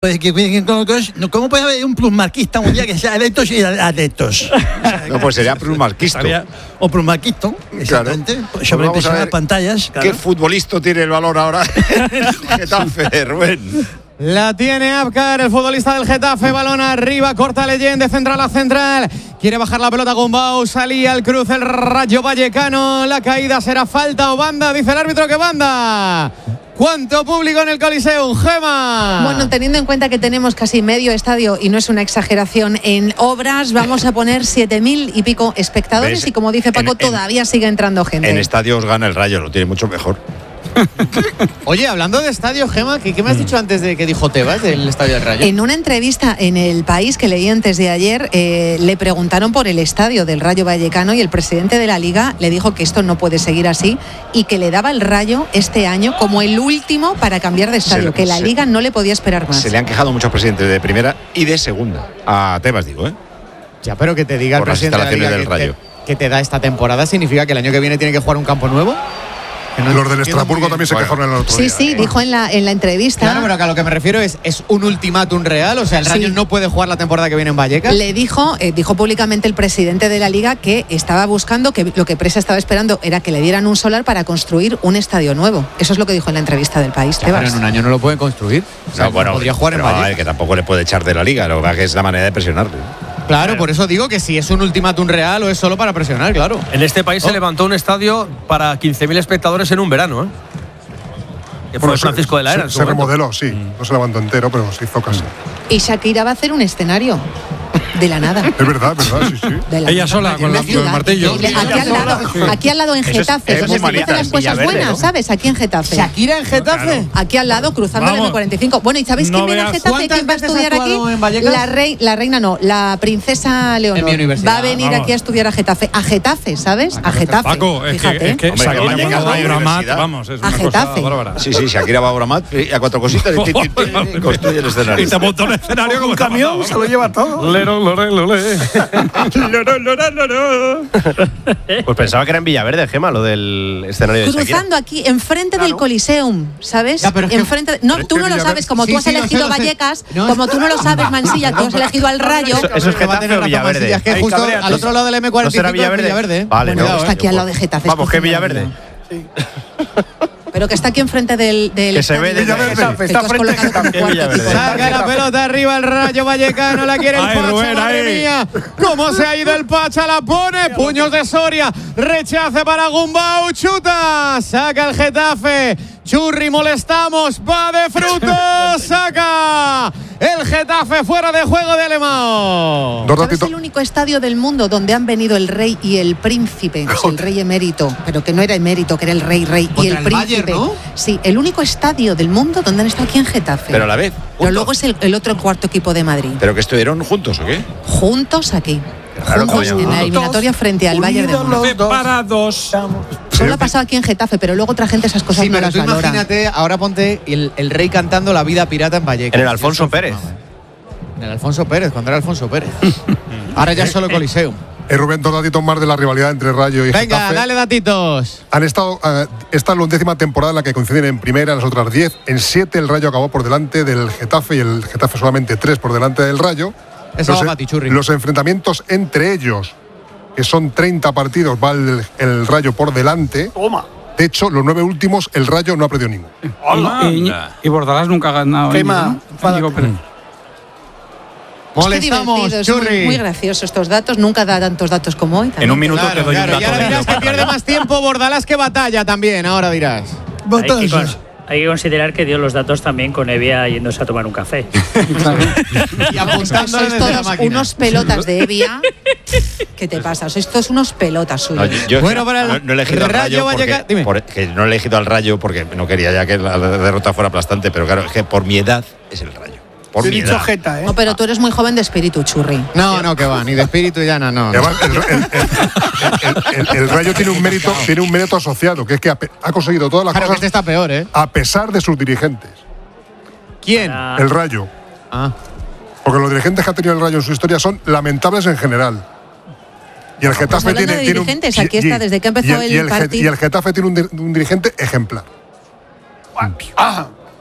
¿Cómo puede haber un plusmarquista un día que sea adeptos y adeptos? No, pues sería plusmarquista. O plusmarquista, exactamente. Claro. Sobre Pues las pantallas. Claro. ¿Qué futbolista tiene el valor ahora? Getafe, Rubén. La tiene Abkar, el futbolista del Getafe, balón arriba, corta Leyend, de central a central. Quiere bajar la pelota Gumbau, salía al cruce el Rayo Vallecano. La caída será falta o banda, dice el árbitro que banda. ¿Cuánto público en el Coliseum, Gema? Bueno, teniendo en cuenta que tenemos casi medio estadio, y no es una exageración, en obras, vamos a poner 7.000 y pico espectadores. ¿Ves? Y como dice Paco, todavía sigue entrando gente. En estadios gana el Rayo, lo tiene mucho mejor. Oye, hablando de estadio, Gema, ¿qué me has dicho antes de que dijo Tebas del estadio del Rayo? En una entrevista en El País que leí antes de ayer, le preguntaron por el estadio del Rayo Vallecano y el presidente de la Liga le dijo que esto no puede seguir así y que le daba el Rayo este año como el último para cambiar de estadio, que la Liga no le podía esperar más. Se le han quejado muchos presidentes de primera y de segunda. A Tebas, digo, ¿eh? Ya, pero que te diga el presidente de la Liga del Rayo que te da esta temporada, ¿significa que el año que viene tiene que jugar un campo nuevo? Los del Estrasburgo también se quejaron el otro día. Sí, dijo en la entrevista. Claro, pero a lo que me refiero es un ultimátum real. O sea, el Rayo no puede jugar la temporada que viene en Vallecas. Le dijo públicamente el presidente de la Liga que estaba buscando, que lo que Presa estaba esperando era que le dieran un solar para construir un estadio nuevo. Eso es lo que dijo en la entrevista del País. Pero en un año no lo pueden construir. O sea, no, bueno, podría jugar en Vallecas. Que tampoco le puede echar de la Liga. Lo que pasa es que es la manera de presionarle. Claro, por eso digo que si es un ultimátum real o es solo para presionar, claro. En este país se levantó un estadio para 15.000 espectadores en un verano, ¿eh? Que fue Francisco de la Era. Se remodeló, sí. No se levantó entero, pero se hizo casi. Y Shakira va a hacer un escenario. De la nada. Es verdad, sí. Ella sola, con el martillo. Aquí al lado en Getafe, donde se hacen las cosas buenas, ¿no? ¿Sabes? Aquí en Getafe. ¿Shakira en Getafe? Claro. Aquí al lado, cruzando el M45. Bueno, ¿y sabéis quién viene a Getafe? ¿Quién va a estudiar aquí? La reina no, la princesa Leonor. Va a venir aquí a estudiar a Getafe. A Getafe, ¿sabes? A Getafe. Paco, es que Shakira va a Abramat, vamos, es una cosa bárbara. Sí, Shakira va a Abramat y a cuatro cositas construye el escenario. Y se montó un escenario como un camión, se lo lleva todo. Pues pensaba que era en Villaverde, Gema, lo del escenario de Shakira. Cruzando aquí, enfrente del Coliseum, ¿sabes? Enfrente. No, tú no lo sabes, como tú has elegido Vallecas, como tú no lo sabes, Mansilla, tú has elegido al Rayo. Eso es Getafe o Villaverde. Es que justo al otro lado del M45 ¿No será Villaverde? Vale, no. Está aquí al lado de Getafe. Vamos, que Villaverde. Sí. Pero que está aquí enfrente del que se ve desde Getafe. Está frente a Getafe. Saca la pelota arriba el Rayo Vallecano, la quiere el Pacha, madre mía. ¿Cómo se ha ido el Pacha? La pone, puños de Soria, rechace para Gumbau, chuta, saca el Getafe. Churri, molestamos, va de frutos, saca el Getafe fuera de juego de Alemão. Es el único estadio del mundo donde han venido el rey y el príncipe, el rey emérito, pero que no era emérito, que era el rey y el príncipe. Bayern, ¿no? Sí, el único estadio del mundo donde han estado aquí en Getafe. Pero a la vez. Pero luego es el otro cuarto equipo de Madrid. ¿Pero que estuvieron juntos o qué? Juntos aquí. Claro, juntos en la eliminatoria frente al Bayern de Múnich. Separados. Solo ha pasado aquí en Getafe, pero luego otra gente esas cosas no las valora. Imagínate, ahora ponte el rey cantando La vida pirata en Vallecas. En el Alfonso Pérez. En el Alfonso Pérez, cuando era Alfonso Pérez. Ahora ya es solo Coliseum. Rubén, dos datitos más de la rivalidad entre Rayo y Getafe. Venga, dale datitos. Han estado, esta es la 11ª temporada en la que coinciden en primera, las otras 10. En 7 el Rayo acabó por delante del Getafe y el Getafe solamente 3 por delante del Rayo. Los enfrentamientos entre ellos, que son 30 partidos, va el Rayo por delante. Toma. De hecho, los 9 últimos, el Rayo no ha perdido ninguno. Y Bordalás nunca ha ganado. Molestamos, Churri. Muy gracioso estos datos, nunca da tantos datos como hoy. En un minuto te doy un dato. Y ahora dirás que pierde más tiempo Bordalás que batalla también, ahora dirás. Hay que considerar que dio los datos también con Evia yéndose a tomar un café. Y apuntando sois todos unos pelotas de Evia. ¿Qué te pasa? Sois todos unos pelotas suyos. Bueno, para el no he elegido al Rayo porque no he elegido al Rayo porque no quería ya que la derrota fuera aplastante, pero claro, es que por mi edad es el Rayo. Por mi edad. Jeta, ¿eh? No, pero tú eres muy joven de espíritu, Churri. No, que va, ni de espíritu ya no. El Rayo tiene un mérito asociado, que es que ha conseguido todas las cosas. Que este está peor, ¿eh? A pesar de sus dirigentes. ¿Quién? El Rayo. Porque los dirigentes que ha tenido el Rayo en su historia son lamentables en general. Y el Getafe tiene dirigentes, aquí está desde que empezó el partido. Y el Getafe tiene un dirigente ejemplar.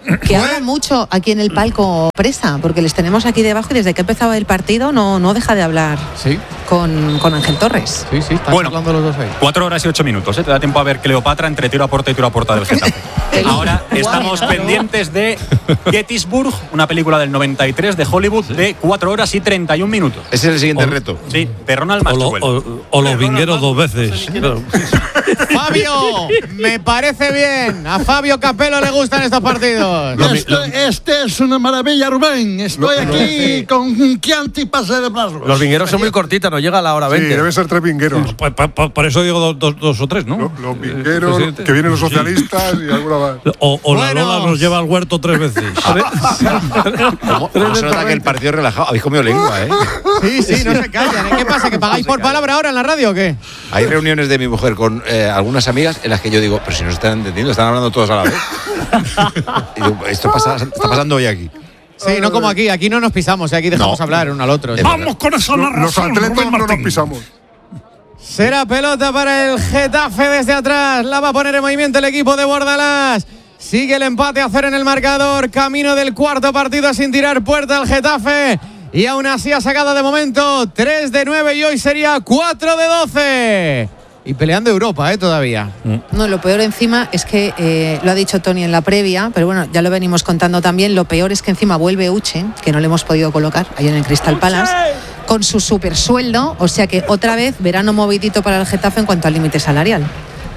Que habla mucho aquí en el palco Presa, porque les tenemos aquí debajo y desde que empezaba el partido no deja de hablar con Ángel Torres. Sí, están hablando los dos ahí. 4 horas y 8 minutos, te da tiempo a ver Cleopatra entre tiro a puerta del Getafe. Ahora estamos pendientes de Gettysburg, una película del 93 de Hollywood de 4 horas y 31 minutos. Ese es el siguiente reto. Sí, de Ronald Maxwell. O los vingueros 2 veces. Fabio, me parece bien. A Fabio Capello le gustan estos partidos. Este es una maravilla, Rubén. Estoy aquí con Chianti para celebrarlo. Los vingueros son muy cortitas, no llega a la hora 20. Sí, deben ser 3 vingueros. Por eso digo 2 o 3, ¿no? Los vingueros, que vienen los socialistas y alguna más. O la Lola nos lleva al huerto 3 veces. ¿Cómo se nota que el partido es relajado? Habéis comido lengua, ¿eh? Sí, no se callan. ¿Qué pasa? ¿Que pagáis por palabra ahora en la radio o qué? Hay reuniones de mi mujer con algunas amigas en las que yo digo, pero si no se están entendiendo, están hablando todos a la vez. Y digo, esto está pasando hoy aquí. Sí, no como aquí. Aquí no nos pisamos, aquí dejamos hablar uno al otro. Vamos con esa narración. Los atletas no nos pisamos. Será pelota para el Getafe desde atrás. La va a poner en movimiento el equipo de Bordalás. Sigue el empate a 0 en el marcador. Camino del cuarto partido sin tirar puerta al Getafe. Y aún así ha sacado de momento 3 de 9 y hoy sería 4 de 12. Y peleando Europa, todavía. No, lo peor encima es que, lo ha dicho Tony en la previa, pero bueno, ya lo venimos contando también, lo peor es que encima vuelve Uche, que no le hemos podido colocar ahí en el Crystal Palace, con su supersueldo, o sea que otra vez verano movidito para el Getafe en cuanto al límite salarial.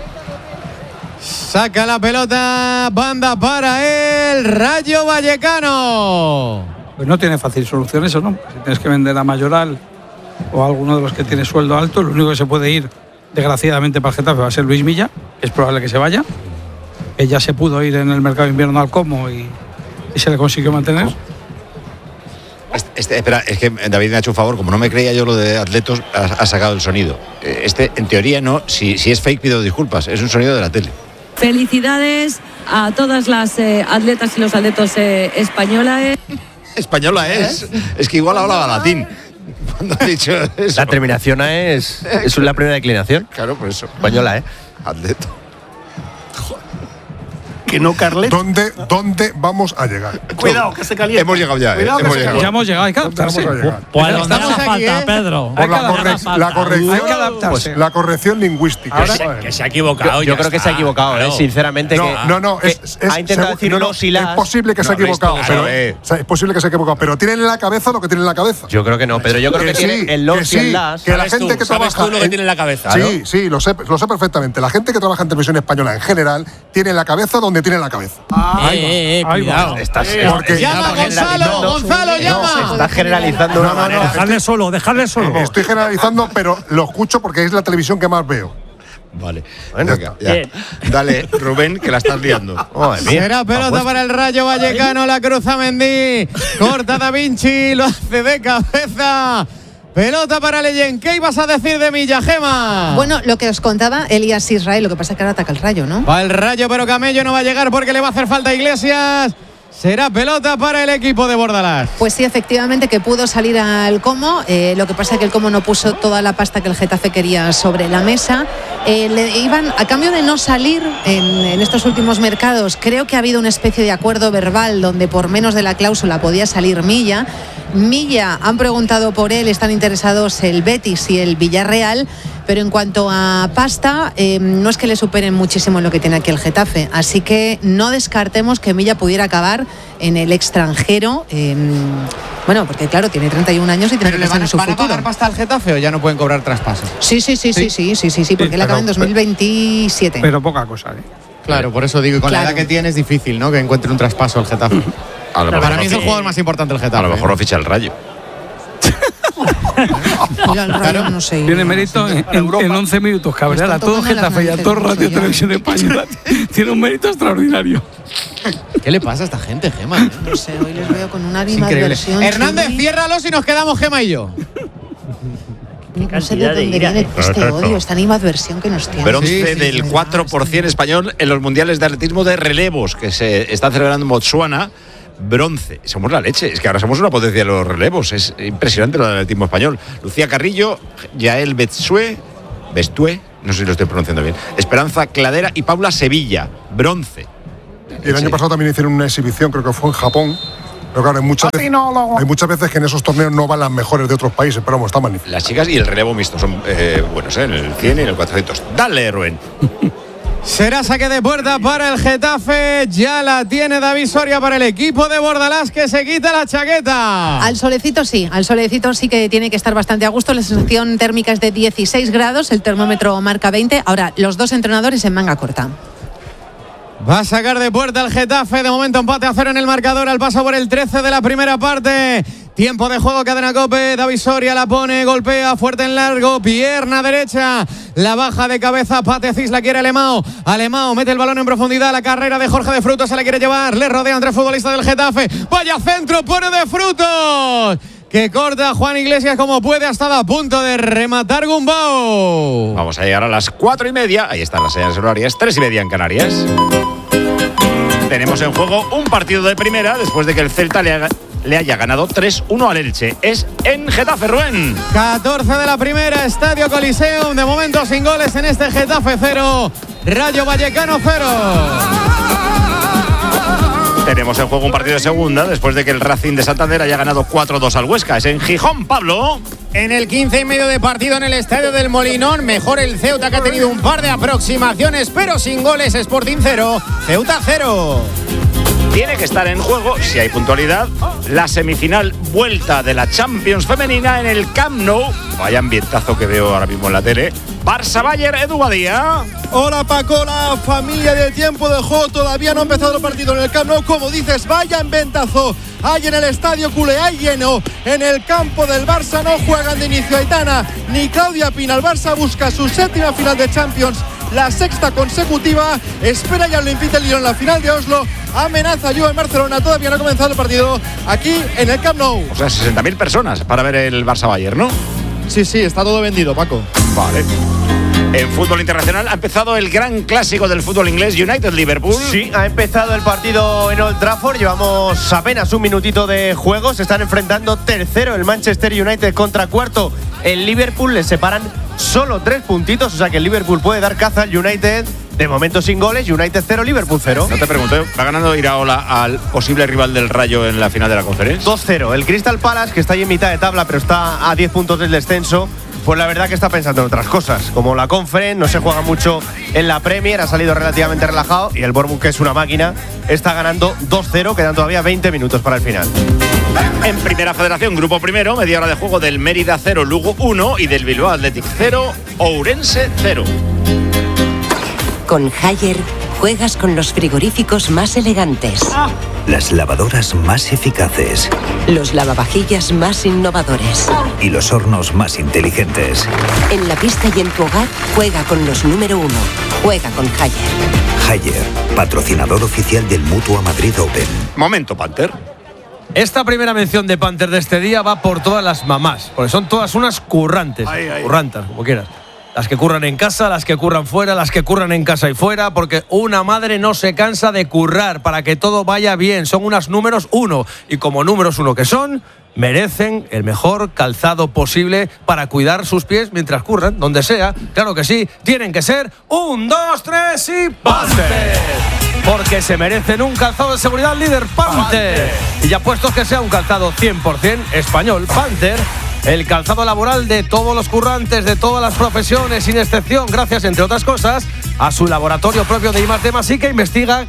Saca la pelota, banda para el Rayo Vallecano. Pues no tiene fácil solución eso, ¿no? Si tienes que vender a Mayoral o a alguno de los que tiene sueldo alto, lo único que se puede ir, desgraciadamente para el Getafe, va a ser Luis Milla, que es probable que se vaya. Que ya se pudo ir en el mercado de invierno al Como y se le consiguió mantener. Espera, es que David me ha hecho un favor, como no me creía yo lo de Atletos, ha sacado el sonido. En teoría no, si es fake pido disculpas, es un sonido de la tele. Felicidades a todas las atletas y los atletos españolas. Española es que igual hablaba latín. Cuando he dicho eso. La terminación es la primera declinación. Claro, por eso. Española, Atleto. Que no, Carlet. ¿Dónde vamos a llegar? Cuidado, que se calienta. Hemos llegado ya. Ya hemos llegado, hay que adaptarse. Pues donde haga falta, Pedro. Por la corrección lingüística. Que se ha equivocado. Yo creo que se ha equivocado, sinceramente. No. Ha intentado decir unos y las. Es posible que se ha equivocado. Es posible que se ha equivocado. Pero ¿tienen en la cabeza lo que tienen en la cabeza? Yo creo que no, Pedro. Yo creo que tiene el los y el las. Que la gente que trabaja. ¿Sabes tú lo que tiene en la cabeza? Sí, lo sé perfectamente. La gente que trabaja en televisión española en general tiene en la cabeza donde tiene la cabeza. Cuidado. Llama Gonzalo, llama. Está generalizando de una manera. Dejadle solo. Estoy generalizando, pero lo escucho porque es la televisión que más veo. Vale. Venga, ya. Dale, Rubén, que la estás liando. Será pelota para el Rayo Vallecano, la cruza Mendy. Corta Da Vinci, lo hace de cabeza. Pelota para Leyen. ¿Qué ibas a decir de Milla, Gema? Bueno, lo que os contaba Elías Israel, lo que pasa es que ahora ataca el Rayo, ¿no? Va el Rayo, pero Camello no va a llegar porque le va a hacer falta a Iglesias. Será pelota para el equipo de Bordalás. Pues sí, efectivamente que pudo salir al Como. Lo que pasa es que el Como no puso toda la pasta que el Getafe quería sobre la mesa. Le iban, a cambio de no salir en estos últimos mercados, creo que ha habido una especie de acuerdo verbal donde por menos de la cláusula podía salir Milla. Milla, han preguntado por él, están interesados el Betis y el Villarreal, pero en cuanto a pasta, no es que le superen muchísimo en lo que tiene aquí el Getafe, así que no descartemos que Milla pudiera acabar en el extranjero, bueno, porque claro, tiene 31 años y tiene que pensar en su futuro. ¿Van a pagar pasta al Getafe o ya no pueden cobrar traspasos? Sí, porque él acaba en 2027. Pero poca cosa, Claro, por eso digo, y con la edad que tiene es difícil, ¿no?, que encuentre un traspaso al Getafe. Para mí es el jugador más importante del Getafe. A lo mejor lo ficha el Rayo. Claro, no sé. Tiene mérito en 11 minutos cabrear a todo Getafe y a todo Radio Televisión Española. Tiene un mérito extraordinario. ¿Qué le pasa a esta gente, Gema? No sé, hoy les veo con una animadversión. Hernández, ciérralos y nos quedamos Gema y yo. No sé de dónde viene este odio, esta animadversión que nos tiene. Bronce del 4% español en los mundiales de atletismo de relevos que se están celebrando en Botsuana. Bronce, somos la leche, es que ahora somos una potencia de los relevos, es impresionante lo del atletismo español. Lucía Carrillo, Yael Bestue, no sé si lo estoy pronunciando bien, Esperanza Cladera y Paula Sevilla, bronce. Y el año pasado también hicieron una exhibición, creo que fue en Japón. Pero claro, hay muchas veces que en esos torneos no van las mejores de otros países, pero vamos, está magnífico. Las chicas y el relevo mixto son buenos, en el 100 y en el 400. Dale, Rubén. Será saque de puerta para el Getafe. Ya la tiene David Soria para el equipo de Bordalás, que se quita la chaqueta. Al solecito sí que tiene que estar bastante a gusto. La sensación térmica es de 16 grados, el termómetro marca 20. Ahora, los dos entrenadores en manga corta. Va a sacar de puerta el Getafe. De momento empate a 0 en el marcador al paso por el 13 de la primera parte. Tiempo de juego, cadena COPE. David Soria la pone, golpea fuerte en largo, pierna derecha, la baja de cabeza, Patecis la quiere Alemão. Alemão mete el balón en profundidad, la carrera de Jorge de Frutos se la quiere llevar, le rodean tres futbolistas del Getafe. Vaya centro, pone de Frutos, que corta Juan Iglesias como puede, ha estado a punto de rematar Gumbau. Vamos a llegar a las 4:30, ahí están las señales horarias, 3:30 en Canarias. Tenemos en juego un partido de primera después de que el Celta le haya ganado 3-1 al Elche. Es en Getafe, Rubén. 14 de la primera, Estadio Coliseum. De momento sin goles en este Getafe 0, Rayo Vallecano 0. Tenemos en juego un partido de segunda después de que el Racing de Santander haya ganado 4-2 al Huesca. Es en Gijón, Pablo. En el 15 y medio de partido en el Estadio del Molinón. Mejor el Ceuta, que ha tenido un par de aproximaciones, pero sin goles. Sporting 0, Ceuta 0. Tiene que estar en juego, si hay puntualidad, la semifinal vuelta de la Champions femenina en el Camp Nou. Vaya ambientazo que veo ahora mismo en la tele. Barça-Bayern, Edu Badía. Hola Paco, la familia de tiempo de juego. Todavía no ha empezado el partido en el Camp Nou. Como dices, vaya ambientazo. Hay en el estadio culé, hay lleno. En el campo del Barça no juegan de inicio Aitana ni Claudia Pina. El Barça busca su séptima final de Champions, la sexta consecutiva. Espera ya Olympique de Lyon en la final de Oslo. Amenaza Juve en Barcelona. Todavía no ha comenzado el partido aquí en el Camp Nou. O sea, 60.000 personas para ver el Barça-Bayern, ¿no? Sí, está todo vendido, Paco. Vale. En fútbol internacional ha empezado el gran clásico del fútbol inglés, United-Liverpool. Sí, ha empezado el partido en Old Trafford. Llevamos apenas un minutito de juego. Se están enfrentando tercero el Manchester United contra cuarto el Liverpool. Les separan solo 3 puntitos, o sea que el Liverpool puede dar caza al United. De momento sin goles, United 0, Liverpool 0. No te pregunto, ¿va ganando Iraola al posible rival del Rayo en la final de la conferencia? 2-0. El Crystal Palace, que está ahí en mitad de tabla, pero está a 10 puntos del descenso, pues la verdad que está pensando en otras cosas. Como la Conference, no se juega mucho en la Premier, ha salido relativamente relajado. Y el Bournemouth, que es una máquina, está ganando 2-0, quedan todavía 20 minutos para el final. En Primera Federación, grupo primero, media hora de juego del Mérida 0, Lugo 1 y del Bilbao Athletic 0, Ourense 0. Con Haier juegas con los frigoríficos más elegantes, las lavadoras más eficaces, los lavavajillas más innovadores y los hornos más inteligentes. En la pista y en tu hogar, juega con los número 1. Juega con Haier. Haier, patrocinador oficial del Mutua Madrid Open. Momento, Panther. Esta primera mención de Panther de este día va por todas las mamás, porque son todas unas currantes, currantas, como quieras. Las que curran en casa, las que curran fuera, las que curran en casa y fuera, porque una madre no se cansa de currar para que todo vaya bien. Son unas números 1 y como números 1 que son, merecen el mejor calzado posible para cuidar sus pies mientras curran, donde sea. Claro que sí, tienen que ser 1, 2, 3 y Panther. Porque se merecen un calzado de seguridad líder Panther. Y ya puestos que sea un calzado 100% español, Panther. El calzado laboral de todos los currantes, de todas las profesiones, sin excepción, gracias, entre otras cosas, a su laboratorio propio de I+D+I, que investiga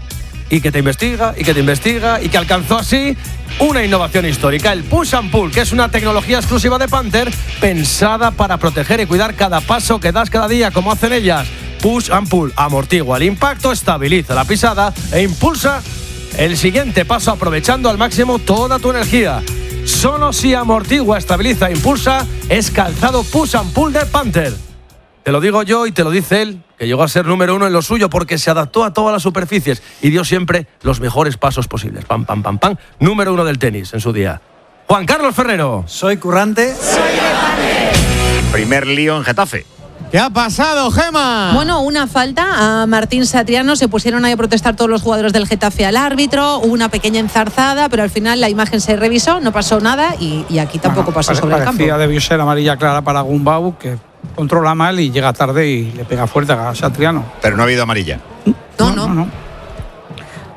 y que te investiga y que te investiga y que alcanzó así una innovación histórica, el Push and Pull, que es una tecnología exclusiva de Panther pensada para proteger y cuidar cada paso que das cada día, como hacen ellas. Push and Pull amortigua el impacto, estabiliza la pisada e impulsa el siguiente paso aprovechando al máximo toda tu energía. Solo si amortigua, estabiliza e impulsa es calzado Push and Pull de Panther. Te lo digo yo y te lo dice él, que llegó a ser número 1 en lo suyo porque se adaptó a todas las superficies y dio siempre los mejores pasos posibles. Pam, pam, pam, pam. Número 1 del tenis en su día. Juan Carlos Ferrero. Soy currante. Soy de Panther. Primer lío en Getafe. ¿Qué ha pasado, Gema? Bueno, una falta a Martín Satriano. Se pusieron ahí a protestar todos los jugadores del Getafe al árbitro. Hubo una pequeña enzarzada, pero al final la imagen se revisó, no pasó nada y aquí tampoco pasó sobre el campo. Parecía debió ser amarilla clara para Gumbau, que controla mal y llega tarde y le pega fuerte a Satriano. Pero no ha habido amarilla. No.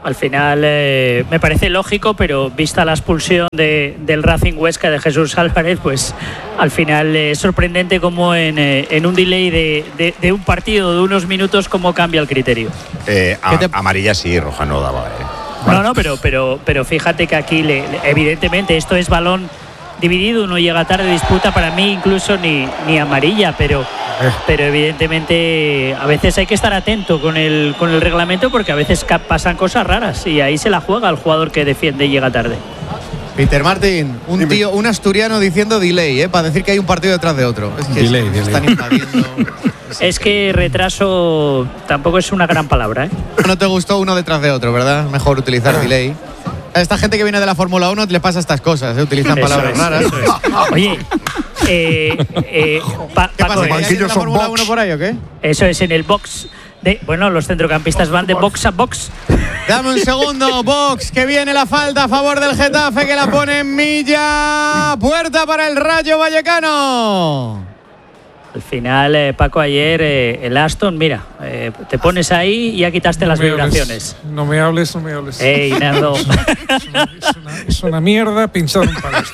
Al final me parece lógico, pero vista la expulsión del Racing Huesca de Jesús Álvarez, pues al final es sorprendente como en un delay de un partido de unos minutos cómo cambia el criterio. Amarilla sí, roja no daba. No, pero fíjate que aquí evidentemente esto es balón dividido, uno llega tarde, disputa, para mí incluso ni amarilla, pero evidentemente a veces hay que estar atento con el reglamento, porque a veces pasan cosas raras y ahí se la juega el jugador que defiende y llega tarde. Peter Martin, un asturiano diciendo delay, para decir que hay un partido detrás de otro. Es que delay. Están invadiendo. Es que retraso tampoco es una gran palabra, ¿eh? No te gustó uno detrás de otro, ¿verdad? Mejor utilizar delay. A esta gente que viene de la Fórmula 1 le pasa estas cosas, utilizan palabras raras. Oye, ¿Qué pasa? ¿Hay alguien de la Fórmula 1 por ahí o qué? Eso es en el box. Los centrocampistas van de box a box. Dame un segundo, box, que viene la falta a favor del Getafe, que la pone en Milla. Puerta para el Rayo Vallecano. Al final, Paco, ayer el Aston, mira, te pones ahí y ya quitaste las vibraciones. No me hables. Ey, Nando. Es una mierda pinchar un palo.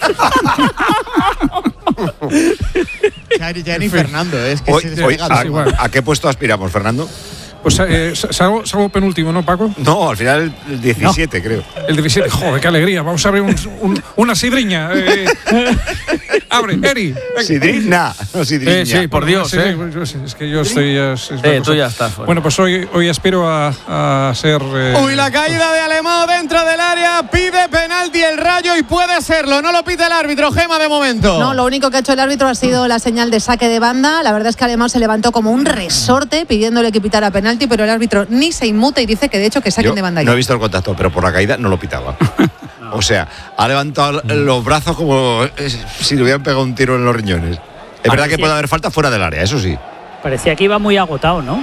Ya ni Fernando, es que ¿A qué puesto aspiramos, Fernando? Pues salgo penúltimo, ¿no, Paco? No, al final el 17, creo. El 17, joder, qué alegría. Vamos a abrir una sidriña. Abre, Eri. Sidriña, no sidriña. Sí, por Dios, Es que yo estoy ya. Tú ya estás fuera. Bueno, pues hoy aspiro a ser. Uy, la caída de Alemão dentro del área. Pide penalti el Rayo y puede serlo. No lo pita el árbitro, Gema, de momento. No, lo único que ha hecho el árbitro ha sido la señal de saque de banda. La verdad es que Alemão se levantó como un resorte pidiéndole que pitara penalti, pero el árbitro ni se inmuta y dice que de hecho que saquen de banda. No he visto el contacto, pero por la caída no lo pitaba. No. O sea, ha levantado los brazos como si le hubieran pegado un tiro en los riñones. Es verdad que puede haber falta fuera del área, eso sí. Parecía que iba muy agotado, ¿no?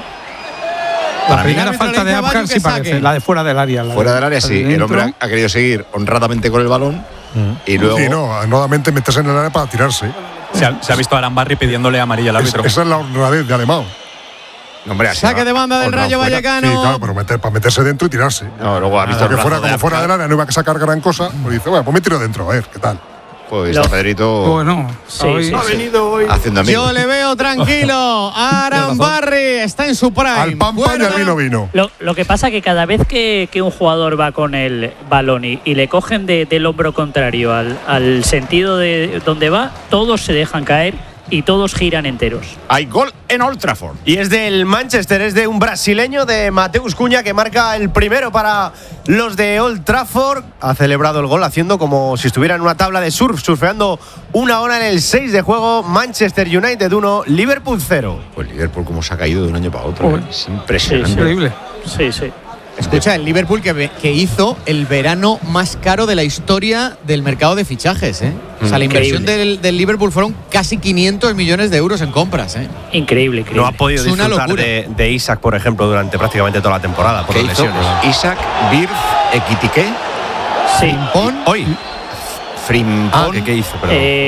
La primera falta de Abkar sí parece, la de fuera del área. Fuera del área sí, el hombre ha querido seguir honradamente con el balón y luego… Sí, no, honradamente meterse en el área para tirarse. Se ha visto a Arambarri pidiéndole amarilla al árbitro. Esa es la honradez de Alemão. Hombre, saque de banda del Rayo Vallecano. Sí, claro, pero para meterse dentro y tirarse. No, luego ha visto que fuera del área no iba a sacar gran cosa, pues dice, bueno, pues me tiro dentro, a ver, ¿qué tal? Pues a Pedrito. Bueno, ha venido hoy haciendo amigos. Yo le veo tranquilo. Arambarri está en su prime. Al pan y al vino. Lo que pasa que cada vez que un jugador va con el balón y le cogen del hombro contrario al sentido de donde va, todos se dejan caer y todos giran enteros. Hay gol en Old Trafford. Y es del Manchester, es de un brasileño, de Mateus Cunha, que marca el primero para los de Old Trafford. Ha celebrado el gol haciendo como si estuviera en una tabla de surf, surfeando una hora en el 6 de juego. Manchester United 1, Liverpool 0. Pues Liverpool como se ha caído de un año para otro. Es impresionante. Sí, increíble. Sí. Escucha, el Liverpool que hizo el verano más caro de la historia del mercado de fichajes, ¿eh? O sea, la inversión del Liverpool fueron casi 500 millones de euros en compras, ¿eh? Increíble. No ha podido disfrutar de Isaac, por ejemplo, durante prácticamente toda la temporada por las lesiones. Isaac, Birth, Ekitike. Sí. Hoy. Frimpong. ¿Qué hizo?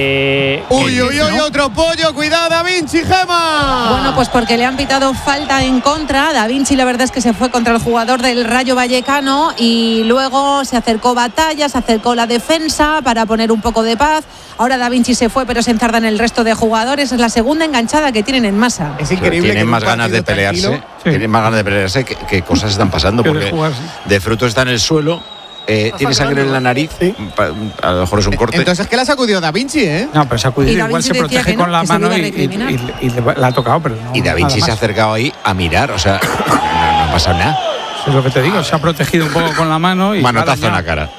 Uy, otro pollo. Cuidado, Da Vinci, Gema. Bueno, pues porque le han pitado falta en contra. Da Vinci, la verdad es que se fue contra el jugador del Rayo Vallecano y luego se acercó Batalla, se acercó la defensa para poner un poco de paz. Ahora Da Vinci se fue, pero se entardan el resto de jugadores. Es la segunda enganchada que tienen en masa. Es increíble. Tienen más ganas de pelearse. Tienen más ganas de pelearse que cosas están pasando. Porque de fruto está en el suelo. Tiene sangre en la nariz, a lo mejor es un corte. Entonces, ¿qué le ha sacudido Da Vinci, eh? No, pero se ha sacudido, igual se protege con la mano y la ha tocado, pero no. Y Da Vinci se ha acercado ahí a mirar, o sea, no ha pasado nada. Eso es lo que te digo, se ha protegido un poco con la mano y… Manotazo en la cara.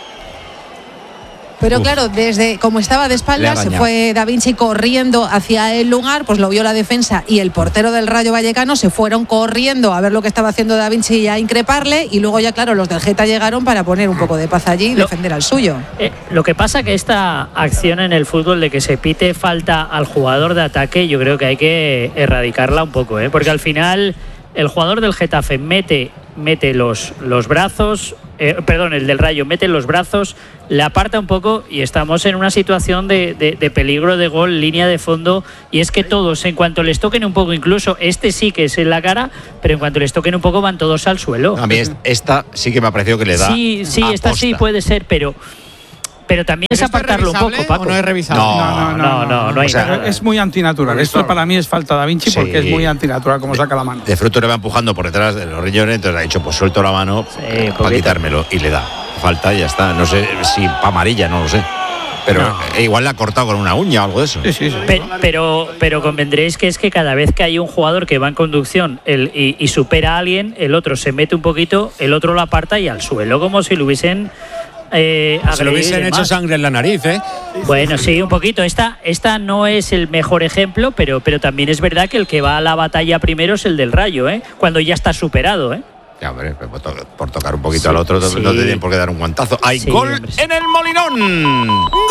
Pero claro, desde como estaba de espaldas, se fue Da Vinci corriendo hacia el lugar, pues lo vio la defensa y el portero del Rayo Vallecano, se fueron corriendo a ver lo que estaba haciendo Da Vinci y a increparle, y luego ya claro, los del Geta llegaron para poner un poco de paz allí y defender al suyo. Lo que pasa que esta acción en el fútbol de que se pite falta al jugador de ataque, yo creo que hay que erradicarla un poco, porque al final el jugador del Getafe mete los brazos, el del Rayo, mete los brazos, le aparta un poco y estamos en una situación de peligro de gol, línea de fondo, y es que todos, en cuanto les toquen un poco, incluso este sí que es en la cara, pero en cuanto les toquen un poco van todos al suelo. A mí esta sí que me ha parecido que le da. Sí, esta sí puede ser, pero también es apartarlo un poco, Paco. ¿O no es revisable? No hay nada. Es muy antinatural. Esto para mí es falta Da Vinci porque es muy antinatural como saca la mano. De Frutos le va empujando por detrás de los riñones, entonces ha dicho, pues suelto la mano para quitármelo, y le da. Falta y ya está. No sé si para amarilla, no lo sé. Pero igual le ha cortado con una uña o algo de eso. Sí. Pero convendréis que es que cada vez que hay un jugador que va en conducción y supera a alguien, el otro se mete un poquito, el otro lo aparta y al suelo, como si lo hubiesen... se lo hubiesen hecho sangre en la nariz, ¿eh? Bueno, sí, un poquito. Esta no es el mejor ejemplo, pero también es verdad que el que va a la batalla primero es el del Rayo, ¿eh? Cuando ya está superado, ¿eh? Ya, hombre, por tocar un poquito al otro, no te tienen por qué dar un guantazo. ¡Hay gol en el Molinón!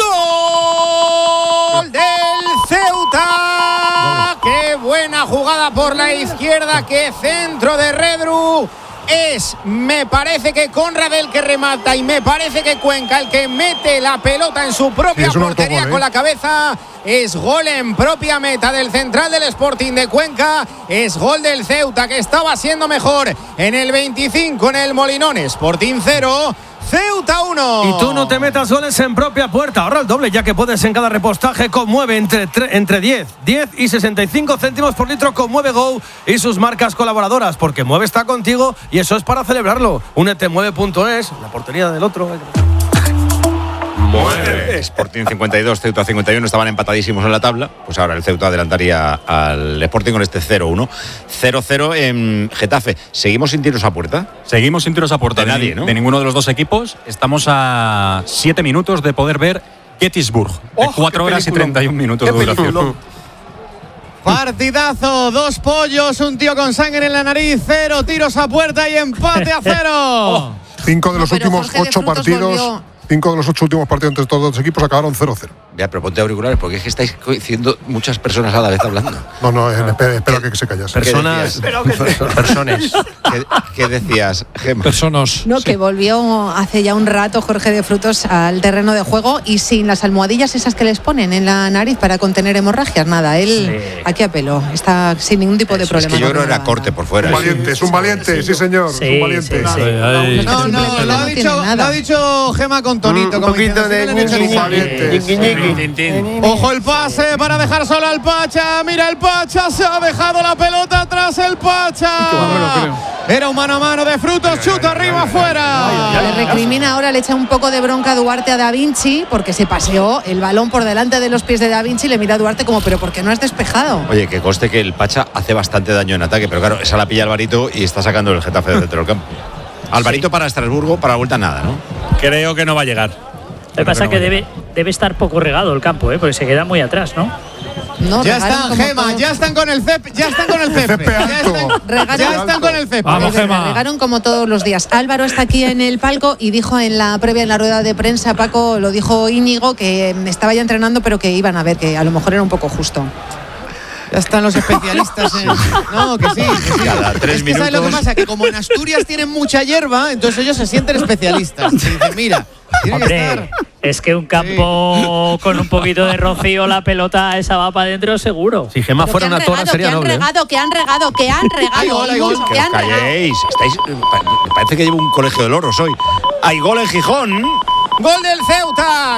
¡Gol del Ceuta! ¡Qué buena jugada por la izquierda! ¡Qué centro de Redru! Me parece que Conrad el que remata y me parece que Cuenca el que mete la pelota en su propia portería con la cabeza. Es gol en propia meta del central del Sporting de Cuenca. Es gol del Ceuta, que estaba siendo mejor en el 25 en el Molinón. Sporting 0, Ceuta 1. Y tú no te metas goles en propia puerta. Ahorra el doble, ya que puedes en cada repostaje con Mueve entre 10 y 65 céntimos por litro con Mueve Go y sus marcas colaboradoras, porque Mueve está contigo y eso es para celebrarlo. Únete Mueve.es, la portería del otro. Mueve. Sporting 52, Ceuta 51, estaban empatadísimos en la tabla. Pues ahora el Ceuta adelantaría al Sporting con este 0-1. 0-0 en Getafe. ¿Seguimos sin tiros a puerta? Seguimos sin tiros a puerta de nadie, ¿no? De ninguno de los dos equipos. Estamos a 7 minutos de poder ver Gettysburg. De 4 horas y 31 minutos de duración. Partidazo, 2 pollos, un tío con sangre en la nariz, 0 tiros a puerta y empate a 0. 5 de los últimos 8 partidos. 5 de los 8 últimos partidos entre estos dos equipos acabaron 0-0. Ya, pero ponte auriculares porque es que estáis coincidiendo muchas personas a la vez hablando. No, espero que se callase. Personas. ¿Qué decías, Gemma? Personas. No, que volvió hace ya un rato Jorge de Frutos al terreno de juego y sin las almohadillas esas que les ponen en la nariz para contener hemorragias, nada. Él aquí a pelo, está sin ningún tipo de problema. Es que yo creo que era corte por fuera. Es un valiente, sí señor. Es un valiente. No, lo ha dicho Gemma con tonito. Un poquito de Ojo el pase para dejar solo al Pacha. Mira el Pacha, se ha dejado la pelota atrás el Pacha. Era un mano a mano de Frutos, chuta arriba afuera. Le recrimina ahora, le echa un poco de bronca a Duarte a Da Vinci porque se paseó el balón por delante de los pies de Da Vinci y le mira a Duarte como, pero ¿por qué no has despejado? Oye, que conste que el Pacha hace bastante daño en ataque, pero claro, esa la pilla Alvarito y está sacando el Getafe del centro del campo. Alvarito para Estrasburgo, para la vuelta nada, ¿no? Creo que no va a llegar. Lo que pasa es que debe estar poco regado el campo, porque se queda muy atrás, ¿no? Ya están, Gema, ya están con el césped. Ya están con el césped. Ya están con el césped. Vamos, Gema. Regaron como todos los días. Álvaro está aquí en el palco y dijo en la previa, en la rueda de prensa, Paco, lo dijo Íñigo, que estaba ya entrenando, pero que iban a ver, que a lo mejor era un poco justo. Ya están los especialistas en... No, que sí. Cada 3 minutos. ¿Sabes lo que pasa? Que como en Asturias tienen mucha hierba, entonces ellos se sienten especialistas. Y dicen, mira, tiene que estar... Es que un campo con un poquito de rocío, la pelota esa va para adentro seguro. Si Gemma fuera una tora sería noble. Que han regado. Hay gol. Que os calléis. Me parece que llevo un colegio de loros hoy. Hay gol en Gijón. Gol del Ceuta.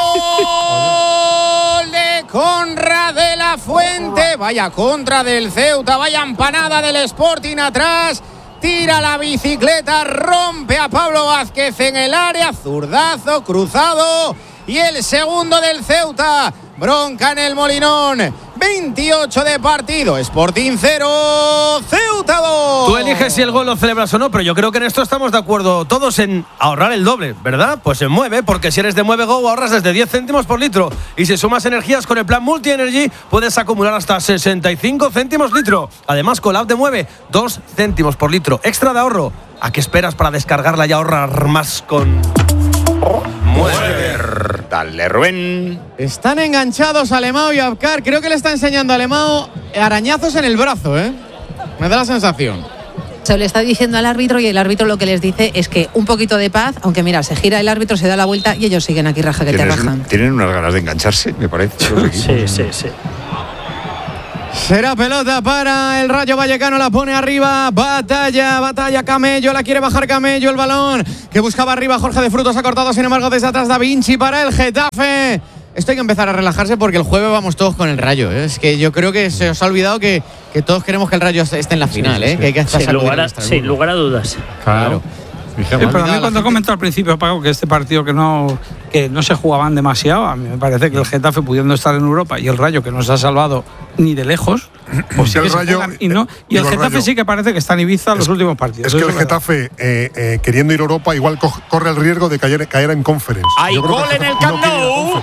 Gol de Conrad de la Fuente. Vaya contra del Ceuta. Vaya empanada del Sporting atrás. Tira la bicicleta, rompe a Pablo Vázquez en el área, zurdazo, cruzado, y el segundo del Ceuta, bronca en el Molinón, 28 de partido, Sporting 0, Ceuta 2. Tú eliges si el gol lo celebras o no, pero yo creo que en esto estamos de acuerdo todos en ahorrar el doble, ¿verdad? Pues se mueve, porque si eres de Mueve Go ahorras desde 10 céntimos por litro, y si sumas energías con el plan Multi Energy puedes acumular hasta 65 céntimos litro. Además, con la app de Mueve, 2 céntimos por litro extra de ahorro. ¿A qué esperas para descargarla y ahorrar más con Mueve? Dale, Rubén. Están enganchados Alemão y Abkar. Creo que le está enseñando a Alemão arañazos en el brazo, Me da la sensación. Se le está diciendo al árbitro y el árbitro lo que les dice es que un poquito de paz, aunque mira, se gira el árbitro, se da la vuelta y ellos siguen aquí raja que te rajan. Tienen unas ganas de engancharse, me parece. Sí. Será pelota para el Rayo Vallecano, la pone arriba, batalla Camello, la quiere bajar Camello, el balón que buscaba arriba Jorge de Frutos, ha cortado sin embargo desde atrás Da Vinci para el Getafe. Esto hay que empezar a relajarse porque el jueves vamos todos con el Rayo, ¿eh? Es que yo creo que se os ha olvidado que todos queremos que el Rayo esté en la final, ¿eh? Que hay que estar sin lugar a dudas. Claro. Pero a mí cuando comentó al principio, Paco, que este partido que no se jugaban demasiado, a mí me parece que el Getafe, pudiendo estar en Europa, y el Rayo, que no se ha salvado ni de lejos, pues el Rayo y el Getafe sí que parece que está en Ibiza los últimos partidos. Es que el Getafe, queriendo ir a Europa, igual corre el riesgo de caer en Conference. ¡Hay gol en el Camp Nou!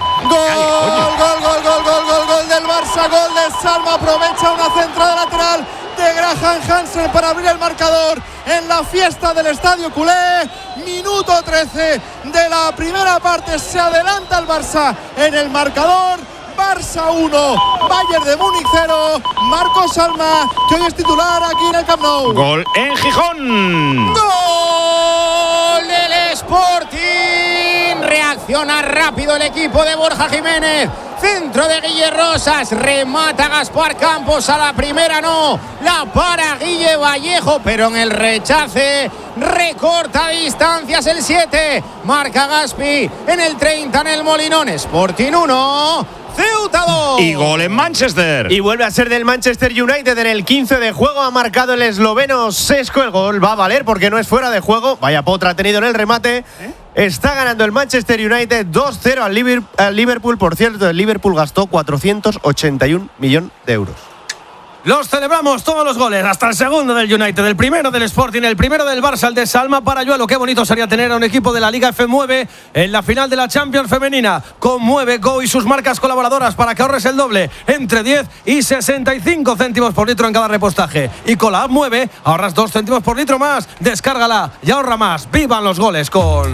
Gol del Barça, gol de Salma, aprovecha una centrada lateral de Graham Hansen para abrir el marcador en la fiesta del Estadio Culé. Minuto 13 de la primera parte, se adelanta el Barça en el marcador. Barça 1, Bayern de Múnich 0, Marco Salma, que hoy es titular aquí en el Camp Nou. Gol en Gijón. Gol del Sporting. Reacciona rápido el equipo de Borja Jiménez. Centro de Guille Rosas, remata Gaspar Campos a la primera, no, la para Guille Vallejo, pero en el rechace recorta distancias el 7, marca Gaspi en el 30 en el Molinón. Sporting 1, Ceuta 2. Y gol en Manchester. Y vuelve a ser del Manchester United en el 15 de juego. Ha marcado el esloveno Sesco. El gol va a valer porque no es fuera de juego. Vaya potra ha tenido en el remate. Está ganando el Manchester United 2-0 al Liverpool. Por cierto, el Liverpool gastó 481 millones de euros. Los celebramos todos los goles, hasta el segundo del United, el primero del Sporting, el primero del Barça, el de Salma Parayuelo. Qué bonito sería tener a un equipo de la Liga F9 en la final de la Champions femenina. Con Mueve Go y sus marcas colaboradoras para que ahorres el doble, entre 10 y 65 céntimos por litro en cada repostaje. Y con la app Mueve ahorras 2 céntimos por litro más. Descárgala y ahorra más. ¡Vivan los goles con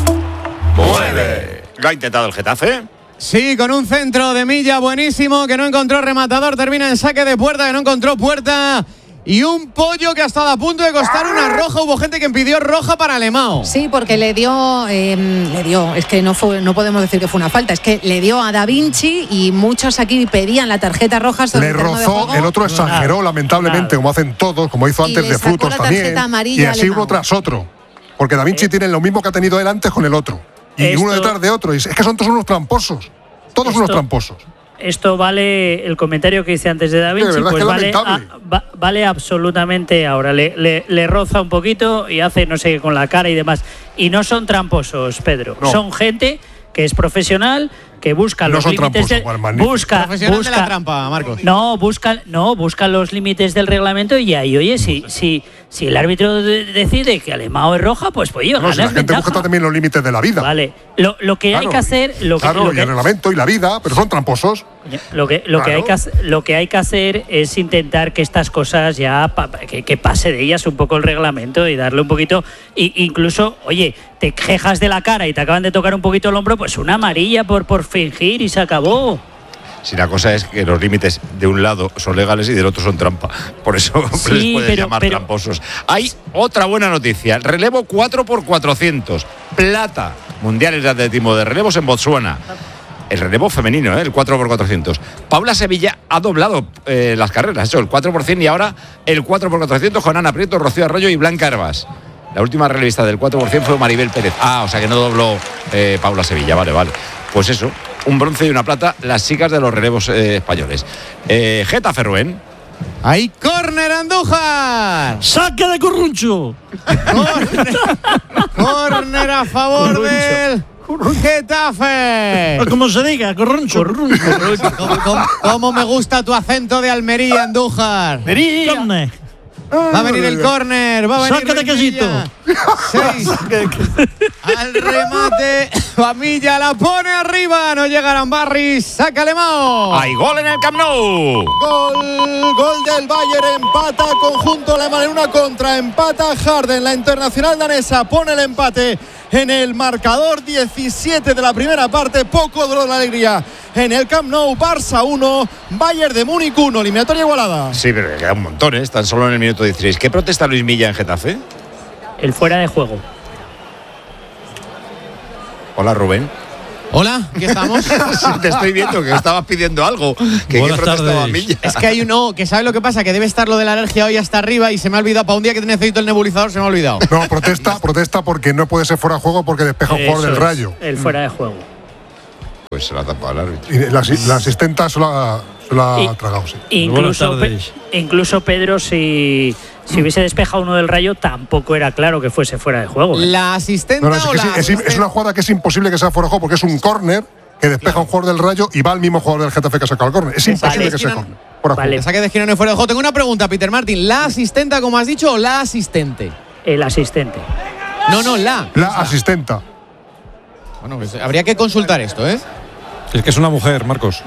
Mueve! ¿Lo ha intentado el Getafe? Sí, con un centro de Milla buenísimo, que no encontró rematador, termina en saque de puerta, que no encontró puerta. Y un pollo que ha estado a punto de costar una roja. Hubo gente que pidió roja para Alemão. Sí, porque le dio, es que no podemos decir que fue una falta, es que le dio a Da Vinci y muchos aquí pedían la tarjeta roja. Le rozó, el otro exageró lamentablemente, como hacen todos, como hizo antes de Frutos también. Y así uno tras otro. Porque Da Vinci tiene lo mismo que ha tenido él antes con el otro. Y uno detrás de otro. Y es que son todos unos tramposos. Todos unos tramposos. Esto vale, el comentario que hice antes de Da Vinci, pues vale absolutamente ahora. Le roza un poquito y hace no sé qué con la cara y demás. Y no son tramposos, Pedro. No. Son gente que es profesional, que busca los límites busca de la trampa, Marcos. Busca los límites del reglamento y ahí, oye, si el árbitro decide que Alemão es roja, pues ganas la gente busca también los límites de la vida. Vale. Lo que hay que hacer, y el reglamento y la vida, pero son tramposos. Lo que hay que hacer es intentar que estas cosas ya que pase de ellas un poco el reglamento y darle un poquito, incluso, oye, te quejas de la cara y te acaban de tocar un poquito el hombro, pues una amarilla por fingir y se acabó. Si la cosa es que los límites de un lado son legales y del otro son trampa. Por eso les pueden llamar tramposos. Hay otra buena noticia. Relevo 4x400. Plata. Mundiales de atletismo de relevos en Botsuana. El relevo femenino, el 4x400. Paula Sevilla ha doblado las carreras. Ha hecho el 4% y ahora el 4x400 con Ana Prieto, Rocío Arroyo y Blanca Herbas. La última relevista del 4% fue Maribel Pérez. O sea que no dobló Paula Sevilla. Vale. Pues eso, un bronce y una plata, las chicas de los relevos españoles. Getafe, Rubén. ¡Hay córner, Andújar! ¡Saque de Corruncho! ¡Córner a favor del Getafe! Como se diga, Corruncho. ¿Cómo me gusta tu acento de Almería, Andújar? ¡Almería! Va a venir el córner, va a venir. ¡Saca de quesito! 6 al remate. Familla la pone arriba. No llegarán Barris. Saca Alemão. Hay gol en el Camp Nou. Gol del Bayern. Empata conjunto alemán en una contra. Empata Harden. La internacional danesa pone el empate en el marcador. 17 de la primera parte. Poco duró la alegría en el Camp Nou. Barça 1, Bayern de Múnich 1, eliminatoria igualada. Sí, pero queda un montón, ¿eh? Están solo en el minuto 16. ¿Qué protesta Luis Milla en Getafe? El fuera de juego. Hola, Rubén. Hola, ¿qué estamos? Sí, te estoy viendo que estabas pidiendo algo. ¿Qué protestaba Milla? Es que hay uno que sabe lo que pasa, que debe estar lo de la alergia hoy hasta arriba y se me ha olvidado. Para un día que necesito el nebulizador se me ha olvidado. No, protesta porque no puede ser fuera de juego porque despeja un jugador del Rayo. El fuera de juego. Pues se la ha tapado el árbitro. Y la asistenta se la ha tragado, sí. Incluso Pedro, si hubiese despejado uno del Rayo, tampoco era claro que fuese fuera de juego. ¿La asistenta es una jugada que es imposible que sea fuera de juego porque es un córner que despeja un jugador del Rayo y va al mismo jugador del Getafe que ha sacado el córner. Es imposible que sea fuera de juego. Saque de esquina no es fuera de juego. Tengo una pregunta, Peter Martin. ¿La asistenta, como has dicho, o la asistente? El asistente. No, la. La asistenta. Bueno, pues habría que consultar esto, ¿eh? Es que es una mujer, Marcos.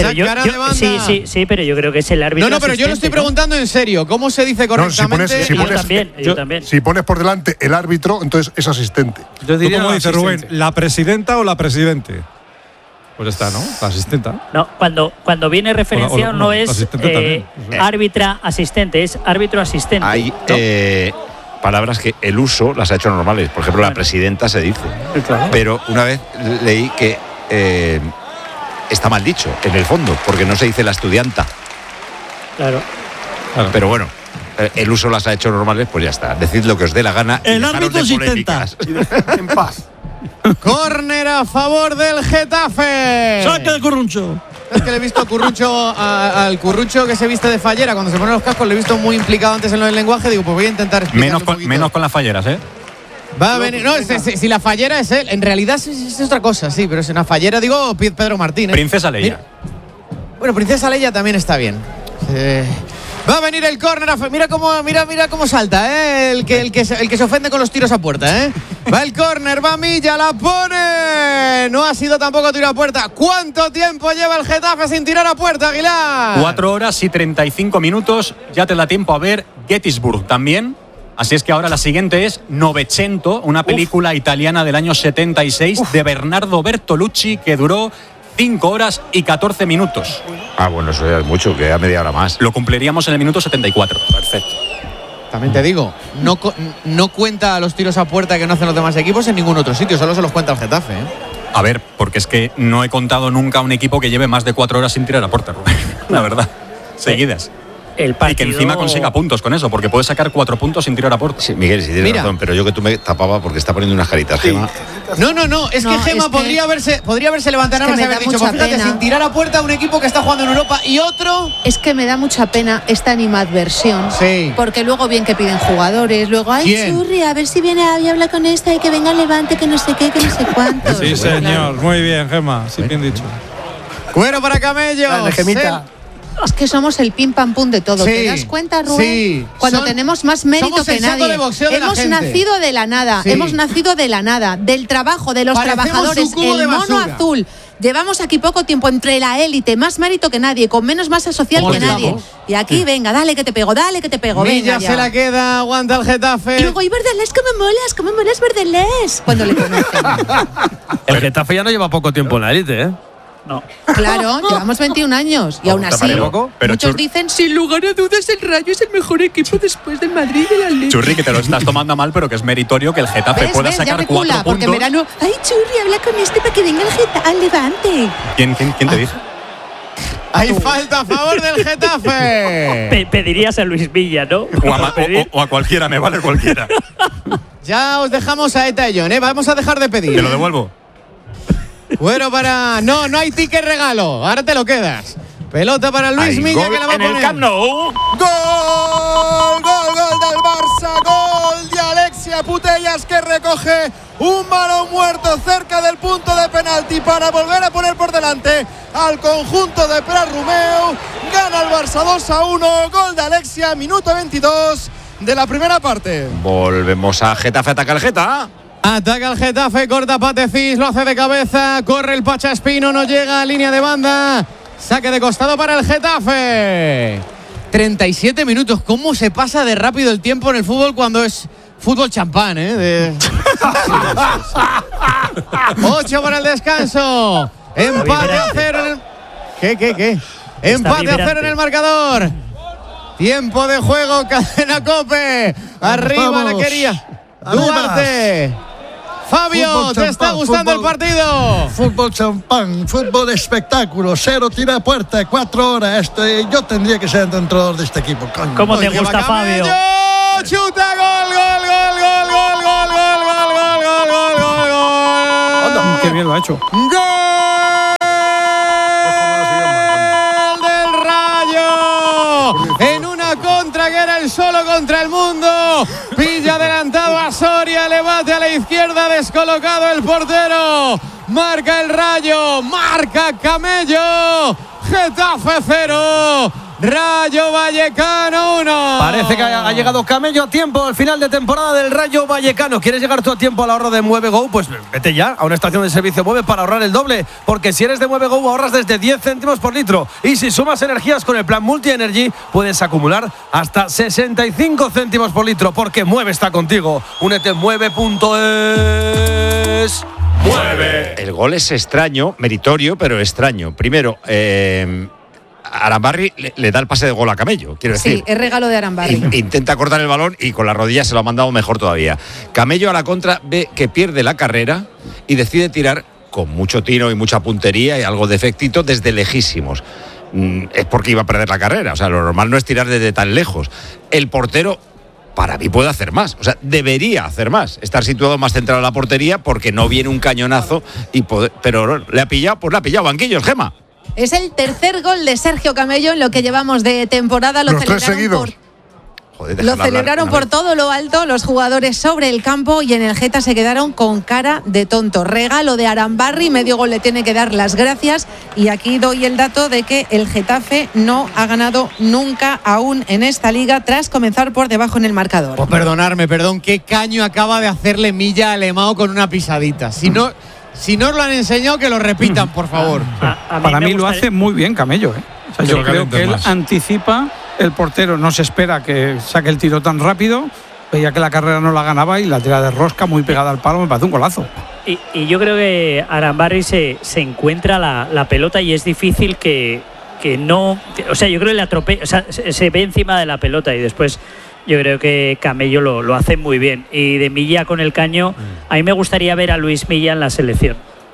Sí, pero yo creo que es el árbitro. No, pero yo lo estoy preguntando en serio. ¿Cómo se dice correctamente? Yo también. Si pones por delante el árbitro, entonces es asistente. ¿Tú cómo dices, Rubén? ¿La presidenta o la presidente? Pues está, ¿no? La asistenta. No, cuando viene referenciado no es árbitra asistente, es árbitro asistente. Hay palabras que el uso las ha hecho normales. Por ejemplo, la presidenta se dice. Claro. Pero una vez leí que está mal dicho, en el fondo, porque no se dice la estudianta. Claro. Pero bueno, el uso las ha hecho normales, pues ya está. Decid lo que os dé la gana. El árbitro se intenta. En paz. Córner a favor del Getafe. ¡Saque de Curruncho! Es que le he visto al Currucho que se viste de fallera cuando se pone los cascos, le he visto muy implicado antes en el lenguaje. Digo, pues voy a intentar explicarlo menos con las falleras, ¿eh? Va a venir. No, si la fallera es él. En realidad es otra cosa, sí, pero es una fallera, digo, Pedro Martín. Princesa Leia. Bueno, Princesa Leia también está bien. Va a venir el córner. Mira cómo salta, el que se ofende con los tiros a puerta, Va el córner, va Milla, la pone. No ha sido tampoco tiro a puerta. ¿Cuánto tiempo lleva el Getafe sin tirar a puerta, Aguilar? 4 horas y 35 minutos. Ya te da tiempo a ver Gettysburg también. Así es que ahora la siguiente es Novecento, una película italiana del año 76 de Bernardo Bertolucci que duró 5 horas y 14 minutos. Ah, bueno, eso ya es mucho, queda media hora más. Lo cumpliríamos en el minuto 74. Perfecto. También te digo, no cuenta los tiros a puerta que no hacen los demás equipos en ningún otro sitio, solo se los cuenta el Getafe. A ver, porque es que no he contado nunca un equipo que lleve más de 4 horas sin tirar a puerta, Rubén. La verdad. Seguidas. El partido... Y que encima consiga puntos con eso, porque puede sacar 4 puntos sin tirar a puerta. Sí, Miguel, si tienes razón, pero yo que tú me tapaba porque está poniendo unas caritas, Gema. No, es que Gema podría haberse levantado más y haber dicho, pues fíjate, sin tirar a puerta un equipo que está jugando en Europa y otro. Es que me da mucha pena esta animadversión. Sí. Porque luego bien que piden jugadores, luego, ay, Churri, a ver si viene y habla con esta y que venga Levante, que no sé qué, que no sé cuánto. Sí, señor, muy bien, Gema, sí, bien dicho. Cuero para camellos. Dale, Gemita. Es que somos el pim pam pum de todo. Sí, ¿Te das cuenta, Rubén? Sí. Cuando tenemos más mérito que nadie. De boxeo hemos de nacido de la nada. Sí. Hemos nacido de la nada. Del trabajo de los trabajadores. El mono azul. Llevamos aquí poco tiempo entre la élite, más mérito que nadie, con menos masa social que nadie. Y aquí, venga, dale que te pego, Milla venga. Se la queda, aguanta el Getafe. Y luego, y Verdelés, ¿cómo molas Verdelés? Cuando le conocen. El Getafe ya no lleva poco tiempo en la élite, ¿eh? No. Claro, llevamos 21 años y aún así muchos dicen, sin lugar a dudas, el Rayo es el mejor equipo después del Madrid y del Atlético. Churri, que te lo estás tomando mal, pero que es meritorio que el Getafe pueda sacar 4 puntos. Porque en verano, ay, Churri, habla con este para que venga al Levante. ¿Quién te dice? Hay falta a favor del Getafe. Pedirías a Luis Milla, ¿no? O a cualquiera, me vale cualquiera. Ya os dejamos a Eta y John, Vamos a dejar de pedir. Te lo devuelvo. Bueno, No hay ticket regalo. Ahora te lo quedas. Pelota para Luis Milla que la va a poner. En el Camp Nou. Gol del Barça. Gol de Alexia Putellas que recoge un balón muerto cerca del punto de penalti para volver a poner por delante al conjunto de Prat Romeu. Gana el Barça 2-1. Gol de Alexia, minuto 22 de la primera parte. Volvemos a Getafe, ataca el Geta. Ataca el Getafe, corta Patefis, lo hace de cabeza, corre el Pacha Espino, no llega a línea de banda. Saque de costado para el Getafe. 37 minutos, ¿cómo se pasa de rápido el tiempo en el fútbol cuando es fútbol champán, 8 para el descanso. Empate a 0. ¿Qué? Empate a 0 en el marcador. Tiempo de juego, Cadena COPE. Arriba Vamos. la quería Duarte. Fabio, Fútbol ¿te está champán, gustando el partido? Fútbol champán, fútbol espectáculo, 0 tira a puerta, 4 horas. Yo tendría que ser entrenador de este equipo. Coño. ¿Cómo te gusta, Fabio? Chuta, gol. Qué bien lo ha hecho. ¡Gol del Rayo! En una contra que era el solo contra el mundo. Pilla adelantado a Soria, le bate a la izquierda, descolocado el portero. Marca el Rayo, marca Camello. Getafe 0. Rayo Vallecano 1. Parece que ha llegado Camello a tiempo al final de temporada del Rayo Vallecano. ¿Quieres llegar tú a tiempo al ahorro de MueveGo? Pues vete ya a una estación de servicio Mueve para ahorrar el doble. Porque si eres de MueveGo ahorras desde 10 céntimos por litro. Y si sumas energías con el plan Multi Energy, puedes acumular hasta 65 céntimos por litro. Porque Mueve está contigo. Únete en mueve.es. ¡Mueve! El gol es extraño, meritorio, pero extraño. Primero, Arambarri le da el pase de gol a Camello, quiero decir. Sí, es regalo de Arambarri. Intenta cortar el balón y con la rodilla se lo ha mandado mejor todavía. Camello a la contra ve que pierde la carrera y decide tirar con mucho tino y mucha puntería y algo de efectito desde lejísimos. Es porque iba a perder la carrera, o sea, lo normal no es tirar desde tan lejos. El portero, para mí, puede hacer más, o sea, debería hacer más, estar situado más centrado en la portería porque no viene un cañonazo, pero le ha pillado, banquillos, Gema. Es el tercer gol de Sergio Camello en lo que llevamos de temporada. Los 3 seguidos. Lo celebraron por todo lo alto los jugadores sobre el campo y en el Geta se quedaron con cara de tonto. Regalo de Arambarri, medio gol le tiene que dar las gracias y aquí doy el dato de que el Getafe no ha ganado nunca aún en esta liga tras comenzar por debajo en el marcador. Pues perdón, qué caño acaba de hacerle Milla a Alemão con una pisadita. Si no os lo han enseñado, que lo repitan, por favor. Para mí lo hace muy bien Camello. O sea, yo creo que él anticipa, el portero no se espera que saque el tiro tan rápido, veía que la carrera no la ganaba y la tira de rosca muy pegada al palo, me parece un golazo. Y yo creo que Arambarri se encuentra la pelota y es difícil que no... O sea, yo creo que le atropella, o sea, se ve encima de la pelota y después... Yo creo que Camello lo hace muy bien. Y de Milla con el caño, a mí me gustaría ver a Luis Milla en la selección.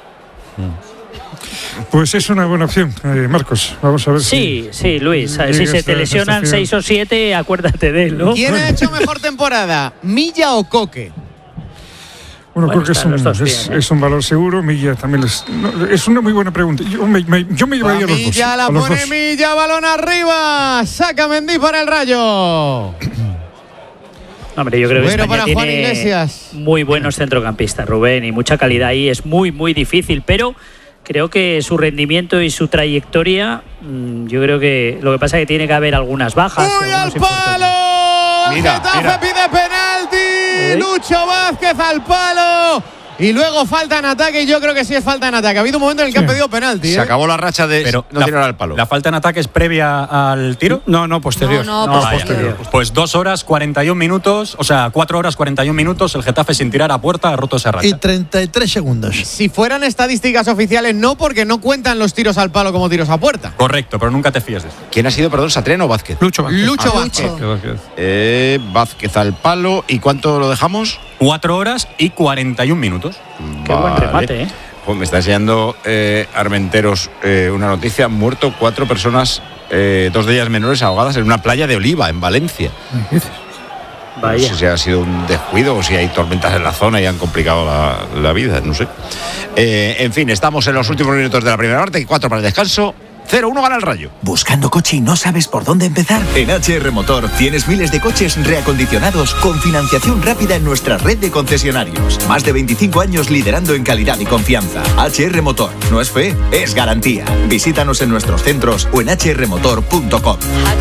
Pues es una buena opción, Marcos. Vamos a ver Sí, Luis. Si se te lesionan 6 o 7, acuérdate de él, ¿no? ¿Quién ha hecho mejor temporada, Milla o Coque? Bueno, creo que es un valor seguro. Milla también es una muy buena pregunta. Yo me llevaría los dos. Milla la pone Milla, balón arriba. Saca Mendy para el Rayo. Hombre, yo creo que España para tiene Juan Iglesias. Muy buenos centrocampistas, Rubén, y mucha calidad ahí. Es muy, muy difícil, pero creo que su rendimiento y su trayectoria, yo creo que lo que pasa es que tiene que haber algunas bajas. ¡Uy, al palo! Getafe pide penalti. Lucho Vázquez al palo. Y luego falta en ataque, y yo creo que sí es falta en ataque. Ha habido un momento en el que han pedido penalti. Se acabó la racha de no tirar al palo. ¿La falta en ataque es previa al tiro? No, posterior. Posterior. Pues 2 horas 41 minutos, o sea, 4 horas 41 minutos, el Getafe sin tirar a puerta ha roto esa racha. Y 33 segundos. Si fueran estadísticas oficiales, no, porque no cuentan los tiros al palo como tiros a puerta. Correcto, pero nunca te fíes de eso. ¿Quién ha sido, perdón, Satriano o Vázquez? Lucho Vázquez. Vázquez al palo. ¿Y cuánto lo dejamos? 4 horas y 41 minutos. Qué buen remate, ¿eh? Pues me está enseñando Armenteros una noticia. Muerto 4 personas, 2 de ellas menores, ahogadas en una playa de Oliva, en Valencia. Vaya. No sé si ha sido un descuido o si hay tormentas en la zona y han complicado la vida, no sé. En fin, estamos en los últimos minutos de la primera parte, 4 para el descanso. 0-1 gana el Rayo. ¿Buscando coche y no sabes por dónde empezar? En HR Motor tienes miles de coches reacondicionados con financiación rápida en nuestra red de concesionarios. Más de 25 años liderando en calidad y confianza. HR Motor. No es fe, es garantía. Visítanos en nuestros centros o en hrmotor.com.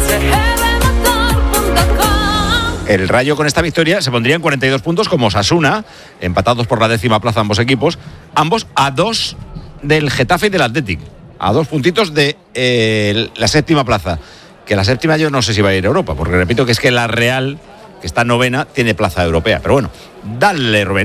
El Rayo con esta victoria se pondría en 42 puntos como Osasuna, empatados por la 10ª plaza ambos equipos, ambos a 2 del Getafe y del Athletic. A 2 puntitos de la 7ª plaza. Que la 7ª yo no sé si va a ir a Europa, porque repito que es que la Real, que está 9ª, tiene plaza europea. Pero bueno, dale, Rubén.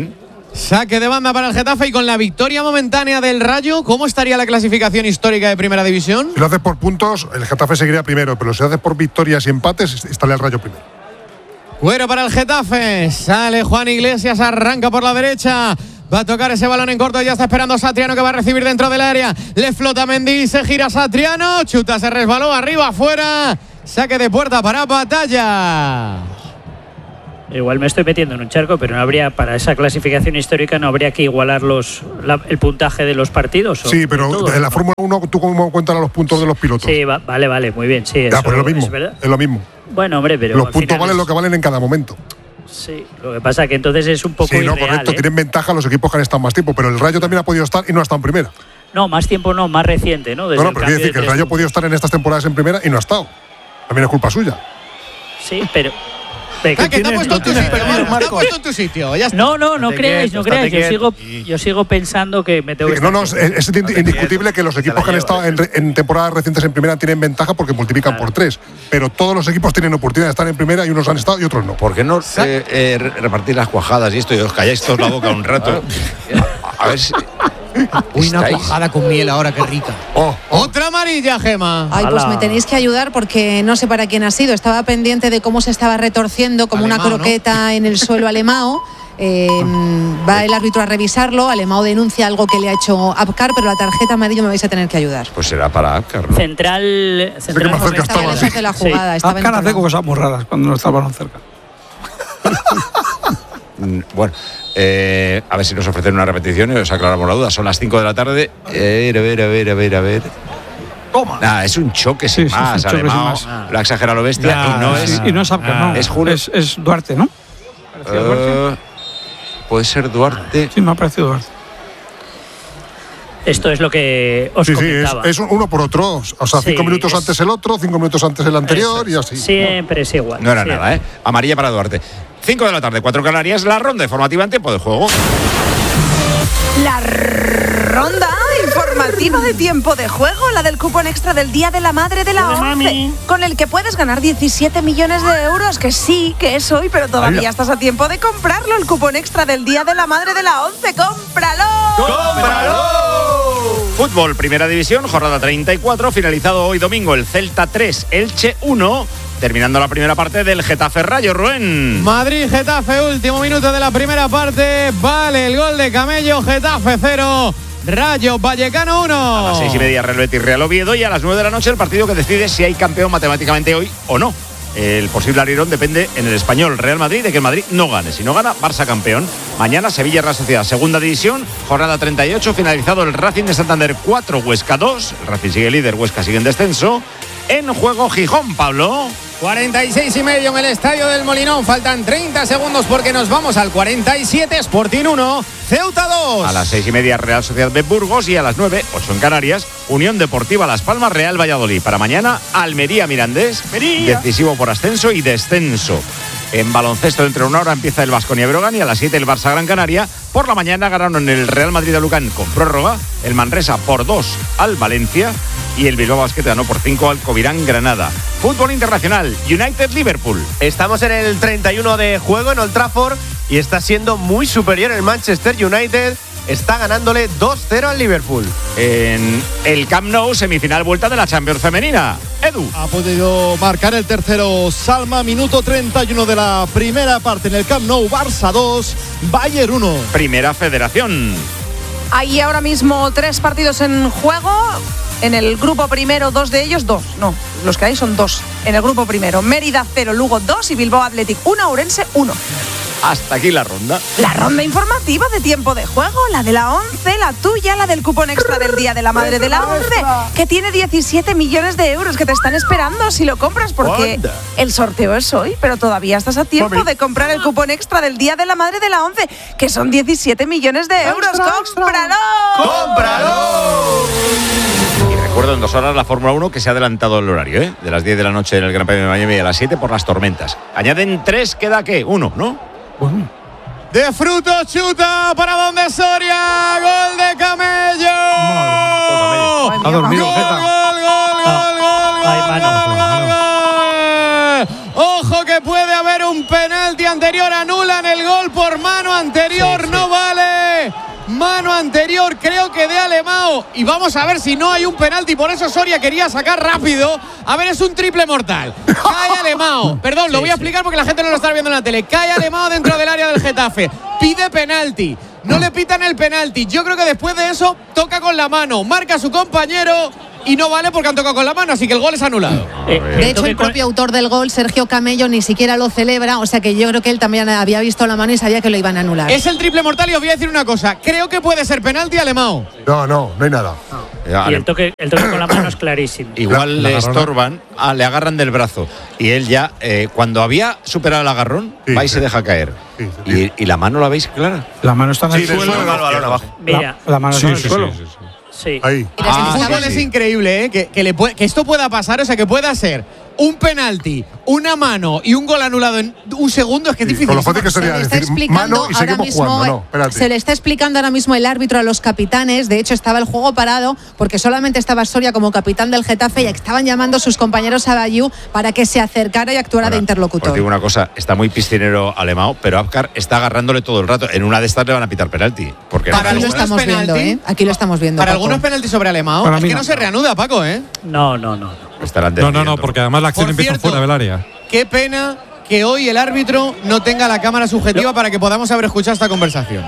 Saque de banda para el Getafe y con la victoria momentánea del Rayo, ¿cómo estaría la clasificación histórica de Primera División? Si lo haces por puntos, el Getafe seguiría primero, pero si lo haces por victorias y empates, estaría el Rayo primero. Cuero para el Getafe. Sale Juan Iglesias, arranca por la derecha. Va a tocar ese balón en corto, ya está esperando Satriano que va a recibir dentro del área. Le flota Mendy, se gira Satriano, chuta, se resbaló, arriba, afuera. Saque de puerta para Batalla. Igual me estoy metiendo en un charco, pero no habría, para esa clasificación histórica, no habría que igualar el puntaje de los partidos. Sí, pero en la Fórmula 1, ¿tú cómo cuentas los puntos de los pilotos? Sí, vale, muy bien. Sí, ya, eso, pero es lo mismo. Es lo mismo. Bueno, hombre, pero. Los puntos valen lo que valen en cada momento. Sí, lo que pasa es que entonces es un poco irreal. Sí, no, correcto. Tienen ventaja los equipos que han estado más tiempo, pero el Rayo también ha podido estar y no ha estado en primera. No, más tiempo no, más reciente, ¿no? Pero quiere decir que el Rayo ha podido estar en estas temporadas en primera y no ha estado. También es culpa suya. Sí, pero. Que te ha puesto en tu sitio, Marco. Te ha puesto en tu sitio. Ya está. No creáis. Yo sigo pensando que me tengo que. No, es indiscutible que los equipos que han estado en temporadas recientes en primera tienen ventaja porque multiplican por 3. Pero todos los equipos tienen oportunidad de estar en primera y unos han estado y otros no. ¿Por qué no repartir las cuajadas y esto y os calláis todos la boca un rato? A ver si. Uy, una cuajada con miel ahora, qué rica. Otra amarilla, Gema. Ay, pues me tenéis que ayudar porque no sé para quién ha sido. Estaba pendiente de cómo se estaba retorciendo como Alemao, una croqueta, ¿no? En el suelo Alemao. Va el árbitro a revisarlo. Alemao denuncia algo que le ha hecho Apcar, pero la tarjeta amarilla me vais a tener que ayudar. Pues será para Apcar, ¿no? Central de la jugada. Apcar hace cosas muy raras cuando no está el balón cerca. Bueno, a ver si nos ofrecen una repetición y os aclaramos la duda. Son las 5 de la tarde. A ver. Nah, es un choque sin más. Además, lo ha exagerado lo bestia. Ya, y no es Apcar, no. Es Julio. Es Duarte, ¿no? Duarte. Puede ser Duarte. Sí, me ha parecido Duarte. Esto es lo que os comentaba. Es uno por otro. O sea, 5 minutos antes el otro, 5 minutos antes el anterior y así. Siempre es igual. No era nada, ¿eh? Amarilla para Duarte. 5 de la tarde, 4 Canarias, la ronda informativa en tiempo de juego. La ronda informativa de tiempo de juego, la del cupón extra del Día de la Madre de la 11, con el que puedes ganar 17 millones de euros, que sí, que es hoy, pero todavía estás a tiempo de comprarlo, el cupón extra del Día de la Madre de la 11, ¡cómpralo! ¡Cómpralo! Fútbol, Primera División, jornada 34, finalizado hoy domingo el Celta 3, Elche 1, terminando la primera parte del Getafe Rayo, Rubén. Madrid-Getafe, último minuto de la primera parte, vale el gol de Camello, Getafe 0, Rayo Vallecano 1. A las 6:30 Real Betis Real Oviedo y a las 9 de la noche el partido que decide si hay campeón matemáticamente hoy o no. El posible alirón depende en el Español Real Madrid de que el Madrid no gane. Si no gana, Barça campeón. Mañana Sevilla Real Sociedad, segunda división, jornada 38, finalizado el Racing de Santander 4, Huesca 2. El Racing sigue líder, Huesca sigue en descenso. En juego Gijón, Pablo. 46,5 en el Estadio del Molinón. Faltan 30 segundos porque nos vamos al 47. Sporting 1, Ceuta 2. A las 6:30 Real Sociedad de Burgos y a las 9, 8 en Canarias, Unión Deportiva Las Palmas Real Valladolid. Para mañana, Almería Mirandés, decisivo por ascenso y descenso. En baloncesto, dentro de una hora empieza el Baskonia Brogan y a las 7 el Barça Gran Canaria. Por la mañana ganaron el Real Madrid de Lucan con prórroga, el Manresa por 2 al Valencia y el Bilbao Basket ganó por 5 al Covirán Granada. Fútbol internacional, United-Liverpool. Estamos en el 31 de juego en Old Trafford y está siendo muy superior el Manchester United. Está ganándole 2-0 al Liverpool. En el Camp Nou, semifinal vuelta de la Champions femenina. Edu. Ha podido marcar el tercero Salma, minuto 31 de la primera parte en el Camp Nou. Barça 2, Bayern 1. Primera Federación. Hay ahora mismo 3 partidos en juego. En el grupo primero, 2 de ellos, 2. No, los que hay son 2. En el grupo primero, Mérida 0, Lugo 2 y Bilbao Athletic 1, Ourense 1. Hasta aquí la ronda. La ronda informativa de tiempo de juego, la de la 11, la tuya, la del cupón extra del Día de la Madre de la 11, que tiene 17 millones de euros que te están esperando si lo compras, porque el sorteo es hoy, pero todavía estás a tiempo de comprar el cupón extra del Día de la Madre de la 11, que son 17 millones de euros. ¡Cómpralo! ¡Cómpralo! Y recuerdo en 2 horas la Fórmula 1 que se ha adelantado el horario, ¿eh? De las 10 de la noche en el Gran Premio de Miami y a las 7 por las tormentas. Añaden 3, ¿queda qué? 1, ¿no? De fruto chuta para donde Soria, gol de Camello. Ha dormido, Ojo que puede haber un penalti anterior, anulan el gol por mano anterior, no vale. Mano anterior, creo que de Alemão. Y vamos a ver si no hay un penalti. Por eso Soria quería sacar rápido. A ver, es un triple mortal. Cae Alemão. Perdón, lo voy a explicar porque la gente no lo está viendo en la tele. Cae Alemão dentro del área del Getafe. Pide penalti. No le pitan el penalti. Yo creo que después de eso toca con la mano. Marca a su compañero. Y no vale porque han tocado con la mano, así que el gol es anulado. De hecho, el propio autor del gol, Sergio Camello, ni siquiera lo celebra. O sea que yo creo que él también había visto la mano y sabía que lo iban a anular. Es el triple mortal y os voy a decir una cosa. Creo que puede ser penalti Alemão. No hay nada. Y el toque con la mano es clarísimo. Igual le estorban, le agarran del brazo. Y él ya, cuando había superado el agarrón, va y se deja caer. ¿Y la mano la veis clara? La mano está en el suelo. Mira. La mano está en el suelo. Sí. Ahí. El fútbol es increíble, ¿eh? Que esto pueda pasar, o sea, que pueda ser un penalti, una mano y un gol anulado en un segundo, es que es difícil. Con lo fácil que sería decir mano y seguimos jugando. Se le está explicando ahora mismo el árbitro a los capitanes. De hecho, estaba el juego parado porque solamente estaba Soria como capitán del Getafe y estaban llamando a sus compañeros a Bayú para que se acercara y actuara de interlocutor. Os digo una cosa, está muy piscinero Alemão, pero Abkar está agarrándole todo el rato. En una de estas le van a pitar penalti. Porque Aquí lo estamos viendo, ¿eh? Aquí lo estamos viendo. Para Paco. algunos penalti sobre Alemão. Es que no se reanuda, Paco, ¿eh? No. No, porque además la acción empieza fuera del área. Qué pena que hoy el árbitro no tenga la cámara subjetiva para que podamos haber escuchado esta conversación.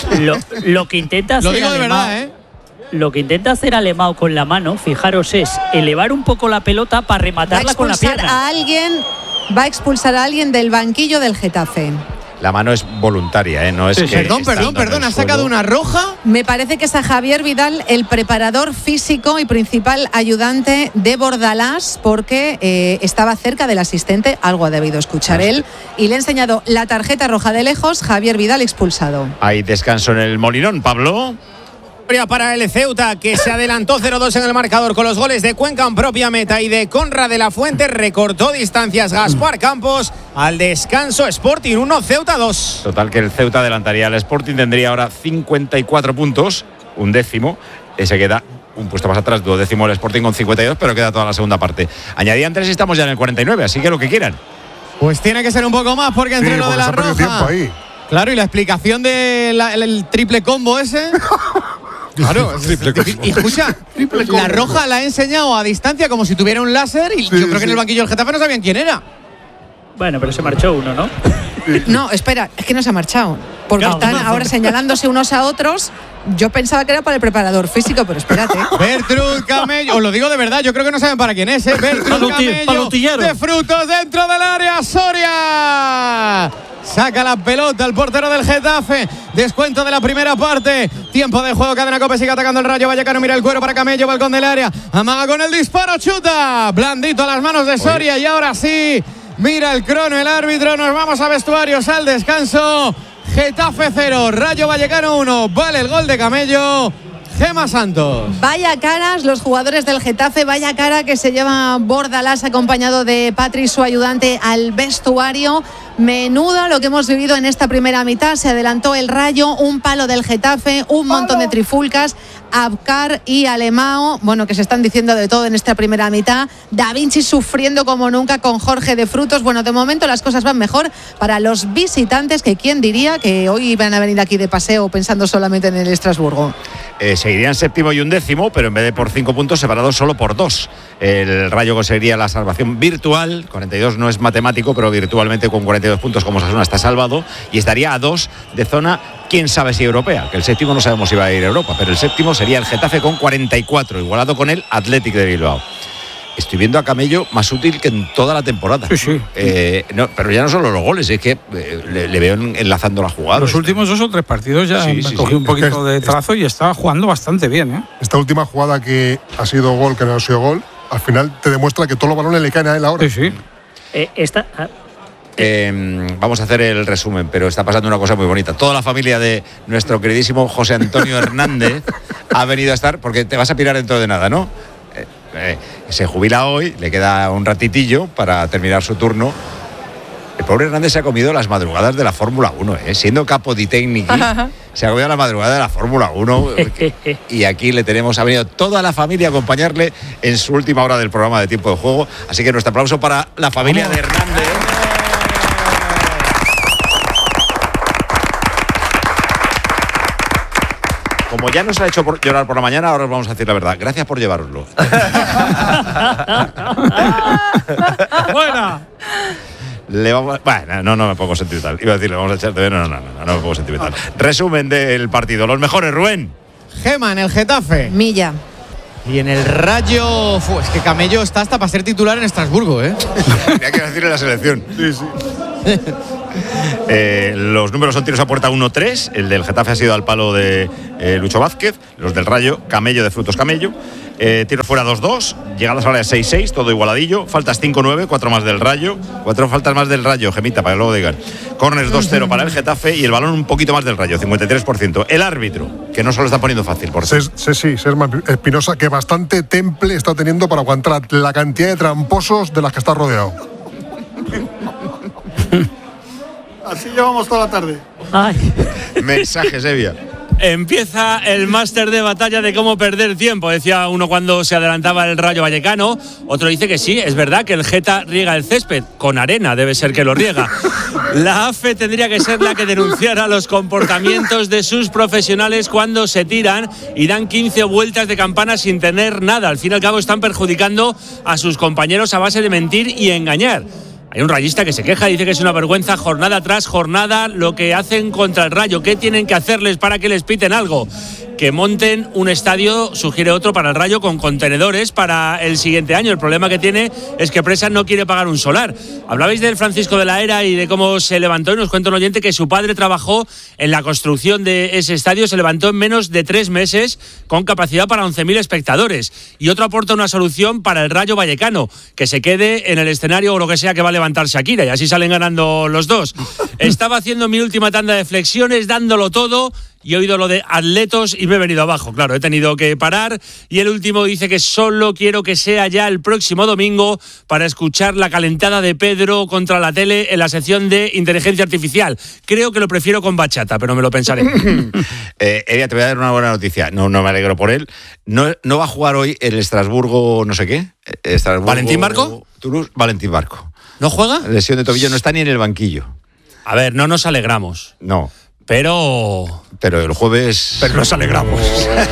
Lo que intenta hacer Lo digo de verdad, ¿eh? Lo que intenta hacer Alemão con la mano, fijaros, es elevar un poco la pelota para rematarla con la pierna. Va a expulsar a alguien del banquillo del Getafe. La mano es voluntaria, ¿eh? No es que Perdón, ha sacado una roja. Me parece que es a Javier Vidal, el preparador físico y principal ayudante de Bordalás, porque estaba cerca del asistente, algo ha debido escuchar él, y le ha enseñado la tarjeta roja de lejos. Javier Vidal expulsado. Hay descanso en el Molinón, Pablo. Para el Ceuta, que se adelantó 0-2 en el marcador con los goles de Cuenca en propia meta y de Conrad de la Fuente. Recortó distancias Gaspar Campos. Al descanso, Sporting 1, Ceuta 2. Total, que el Ceuta adelantaría al Sporting, tendría ahora 54 puntos, un décimo. Se queda un puesto más atrás, duodécimo el Sporting con 52, pero queda toda la segunda parte. Añadían 3 y estamos ya en el 49, así que lo que quieran. Pues tiene que ser un poco más, porque entre lo de la roja. Claro, y la explicación del triple combo ese. Claro, y escucha, la roja la ha enseñado a distancia como si tuviera un láser y yo creo que en el banquillo del Getafe no sabían quién era. Bueno, pero se marchó uno, ¿no? No, espera, es que no se ha marchado. Porque están ahora señalándose unos a otros. Yo pensaba que era para el preparador físico, pero espérate. Bertrud Camello, os lo digo de verdad, yo creo que no saben para quién es, ¿eh? Bertrud Camello de Frutos dentro del área, Soria. Saca la pelota el portero del Getafe. Descuento de la primera parte. Tiempo de juego. Cadena Cope sigue atacando el Rayo Vallecano. Mira el cuero para Camello. Balcón del área. Amaga con el disparo. Chuta. Blandito a las manos de Soria. Y ahora sí. Mira el crono el árbitro. Nos vamos a vestuarios al descanso. Getafe 0. Rayo Vallecano 1. Vale el gol de Camello. Gema Santos. Vaya caras los jugadores del Getafe, vaya cara que se lleva Bordalás acompañado de Patri, su ayudante, al vestuario. Menuda lo que hemos vivido en esta primera mitad. Se adelantó el Rayo, un palo del Getafe, un montón de trifulcas. Abkar y Alemão, bueno, que se están diciendo de todo en esta primera mitad. Da Vinci sufriendo como nunca con Jorge de Frutos. Bueno, de momento las cosas van mejor para los visitantes, que quién diría que hoy iban a venir aquí de paseo pensando solamente en el Estrasburgo. Seguirían séptimo y undécimo, pero en vez de por 5 puntos, separados solo por 2. El Rayo conseguiría la salvación virtual. 42 no es matemático, pero virtualmente con 42 puntos como Osasuna está salvado. Y estaría a 2 de zona, quién sabe si europea. Que el séptimo no sabemos si va a ir a Europa, pero el séptimo sería el Getafe con 44, igualado con el Athletic de Bilbao. Estoy viendo a Camello más útil que en toda la temporada. Sí. No, pero ya no solo los goles, es que le veo enlazando la jugada. Los últimos 2 o 3 partidos ya cogió un poquito de trazo y estaba jugando bastante bien, ¿eh? Esta última jugada que ha sido gol, que no ha sido gol, al final te demuestra que todos los balones le caen a él ahora. Sí. Vamos a hacer el resumen, pero está pasando una cosa muy bonita. Toda la familia de nuestro queridísimo José Antonio Hernández ha venido a estar, porque te vas a pirar dentro de nada, ¿no? Se jubila hoy, le queda un ratitillo para terminar su turno. El pobre Hernández se ha comido las madrugadas de la Fórmula 1, siendo capo di tecnici, se ha comido la madrugada de la Fórmula 1 y aquí le tenemos, ha venido toda la familia a acompañarle en su última hora del programa de Tiempo de Juego, así que nuestro aplauso para la familia de Hernández. Como ya nos ha hecho llorar por la mañana, ahora os vamos a decir la verdad. Gracias por llevároslo. Buena. Bueno, no me pongo sentimental. Iba a decir, le vamos a echar de menos. No me pongo sentimental. Resumen del partido. Los mejores, Rubén. Gema en el Getafe. Milla. Y en el Rayo, es que Camello está hasta para ser titular en Estrasburgo, ¿eh? Tenía que decir en la selección. Sí. Los números son tiros a puerta 1-3. El del Getafe ha sido al palo de Lucho Vázquez. Los del Rayo, Camello de Frutos Camello. Tiros fuera 2-2. Llegadas a la 6-6, todo igualadillo. Faltas 5-9, 4 más del Rayo. 4 faltas más del Rayo, Gemita, para que luego digan. Corners 2-0 para el Getafe y el balón un poquito más del Rayo, 53%. El árbitro, que no se lo está poniendo fácil, por cierto. Sí, Serman Espinosa, que bastante temple está teniendo para aguantar la cantidad de tramposos de las que está rodeado. Así llevamos toda la tarde. Mensajes, Evia. Empieza el máster de batalla de cómo perder tiempo, decía uno cuando se adelantaba el Rayo Vallecano. Otro dice que sí, es verdad que el Geta riega el césped, con arena debe ser que lo riega. La AFE tendría que ser la que denunciara los comportamientos de sus profesionales cuando se tiran y dan 15 vueltas de campana sin tener nada. Al fin y al cabo están perjudicando a sus compañeros a base de mentir y engañar. Hay un rayista que se queja, dice que es una vergüenza jornada tras jornada lo que hacen contra el Rayo. ¿Qué tienen que hacerles para que les piten algo? Que monten un estadio, sugiere otro, para el Rayo con contenedores para el siguiente año. El problema que tiene es que Presa no quiere pagar un solar. Hablabais del Francisco de la Era y de cómo se levantó, y nos cuenta un oyente que su padre trabajó en la construcción de ese estadio, se levantó en menos de 3 meses con capacidad para 11.000 espectadores. Y otro aporta una solución para el Rayo Vallecano, que se quede en el escenario o lo que sea que va a levantar Shakira, y así salen ganando los dos. Estaba haciendo mi última tanda de flexiones, dándolo todo, y he oído lo de atletos y me he venido abajo. Claro, he tenido que parar. Y el último dice que solo quiero que sea ya el próximo domingo para escuchar la calentada de Pedro contra la tele en la sección de inteligencia artificial. Creo que lo prefiero con bachata, pero me lo pensaré. Evia, te voy a dar una buena noticia. No me alegro por él. No va a jugar hoy el Estrasburgo, no sé qué. ¿Valentín Barco? Toulouse, Valentín Barco. ¿No juega? Lesión de tobillo, no está ni en el banquillo. A ver, no nos alegramos. No. Pero el jueves... Pero nos alegramos.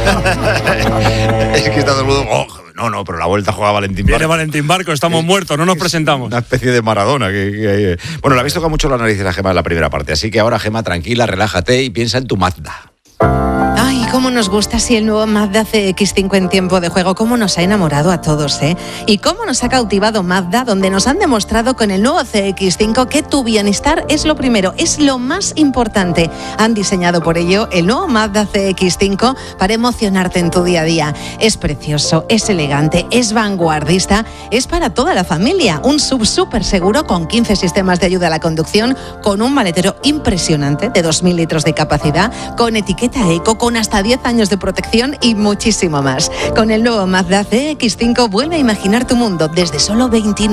Es que está todo el mundo... No, pero la vuelta juega Valentín Barco. Viene Valentín Barco, estamos muertos, no nos presentamos. Una especie de Maradona. Bueno, le habéis tocado mucho la nariz a Gema en la primera parte, así que ahora, Gema, tranquila, relájate y piensa en tu Mazda. Ay, cómo nos gusta así el nuevo Mazda CX-5 en tiempo de juego, cómo nos ha enamorado a todos, ¿eh? Y cómo nos ha cautivado Mazda, donde nos han demostrado con el nuevo CX-5 que tu bienestar es lo primero, es lo más importante. Han diseñado por ello el nuevo Mazda CX-5 para emocionarte en tu día a día. Es precioso, es elegante, es vanguardista, es para toda la familia. Un sub súper seguro con 15 sistemas de ayuda a la conducción, con un maletero impresionante de 2.000 litros de capacidad, con etiqueta eco, con hasta 10 años de protección y muchísimo más. Con el nuevo Mazda CX-5 vuelve a imaginar tu mundo desde solo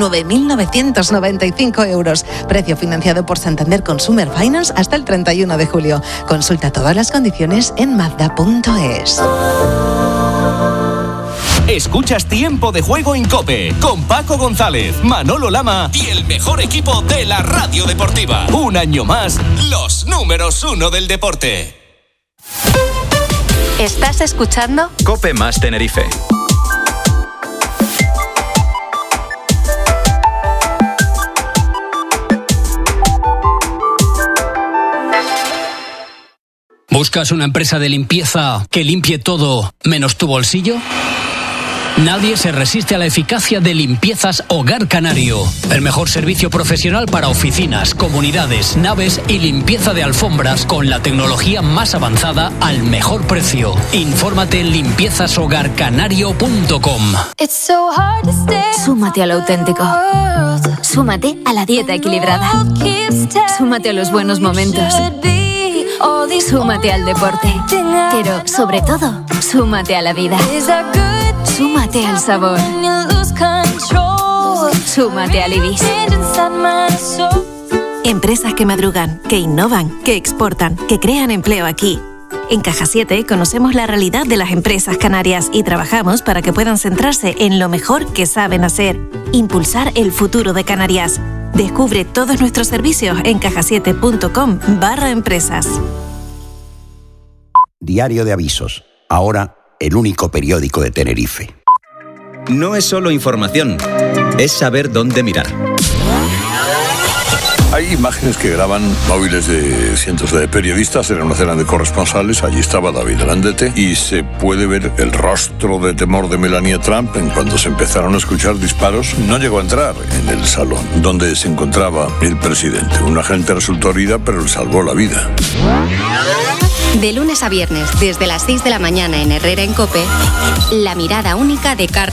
29.995 euros. Precio financiado por Santander Consumer Finance hasta el 31 de julio. Consulta todas las condiciones en Mazda.es. Escuchas Tiempo de Juego en COPE con Paco González, Manolo Lama y el mejor equipo de la radio deportiva. Un año más, los números 1 del deporte. ¿Estás escuchando? COPE más Tenerife. ¿Buscas una empresa de limpieza que limpie todo menos tu bolsillo? Nadie se resiste a la eficacia de Limpiezas Hogar Canario. El mejor servicio profesional para oficinas, comunidades, naves y limpieza de alfombras con la tecnología más avanzada al mejor precio. Infórmate en limpiezashogarcanario.com. Súmate a lo auténtico. Súmate a la dieta equilibrada. Súmate a los buenos momentos. Súmate al deporte. Pero, sobre todo, súmate a la vida. Súmate al sabor. Súmate al Ibis. Empresas que madrugan, que innovan, que exportan, que crean empleo aquí. En Caja 7 conocemos la realidad de las empresas canarias y trabajamos para que puedan centrarse en lo mejor que saben hacer. Impulsar el futuro de Canarias. Descubre todos nuestros servicios en cajasiete.com/empresas. Diario de Avisos, ahora el único periódico de Tenerife. No es solo información, es saber dónde mirar. Hay imágenes que graban móviles de cientos de periodistas en una cena de corresponsales. Allí estaba David Landete y se puede ver el rostro de temor de Melania Trump en cuanto se empezaron a escuchar disparos. No llegó a entrar en el salón donde se encontraba el presidente. Un agente resultó herida, pero le salvó la vida. De lunes a viernes, desde las 6 de la mañana en Herrera en COPE, la mirada única de Carlos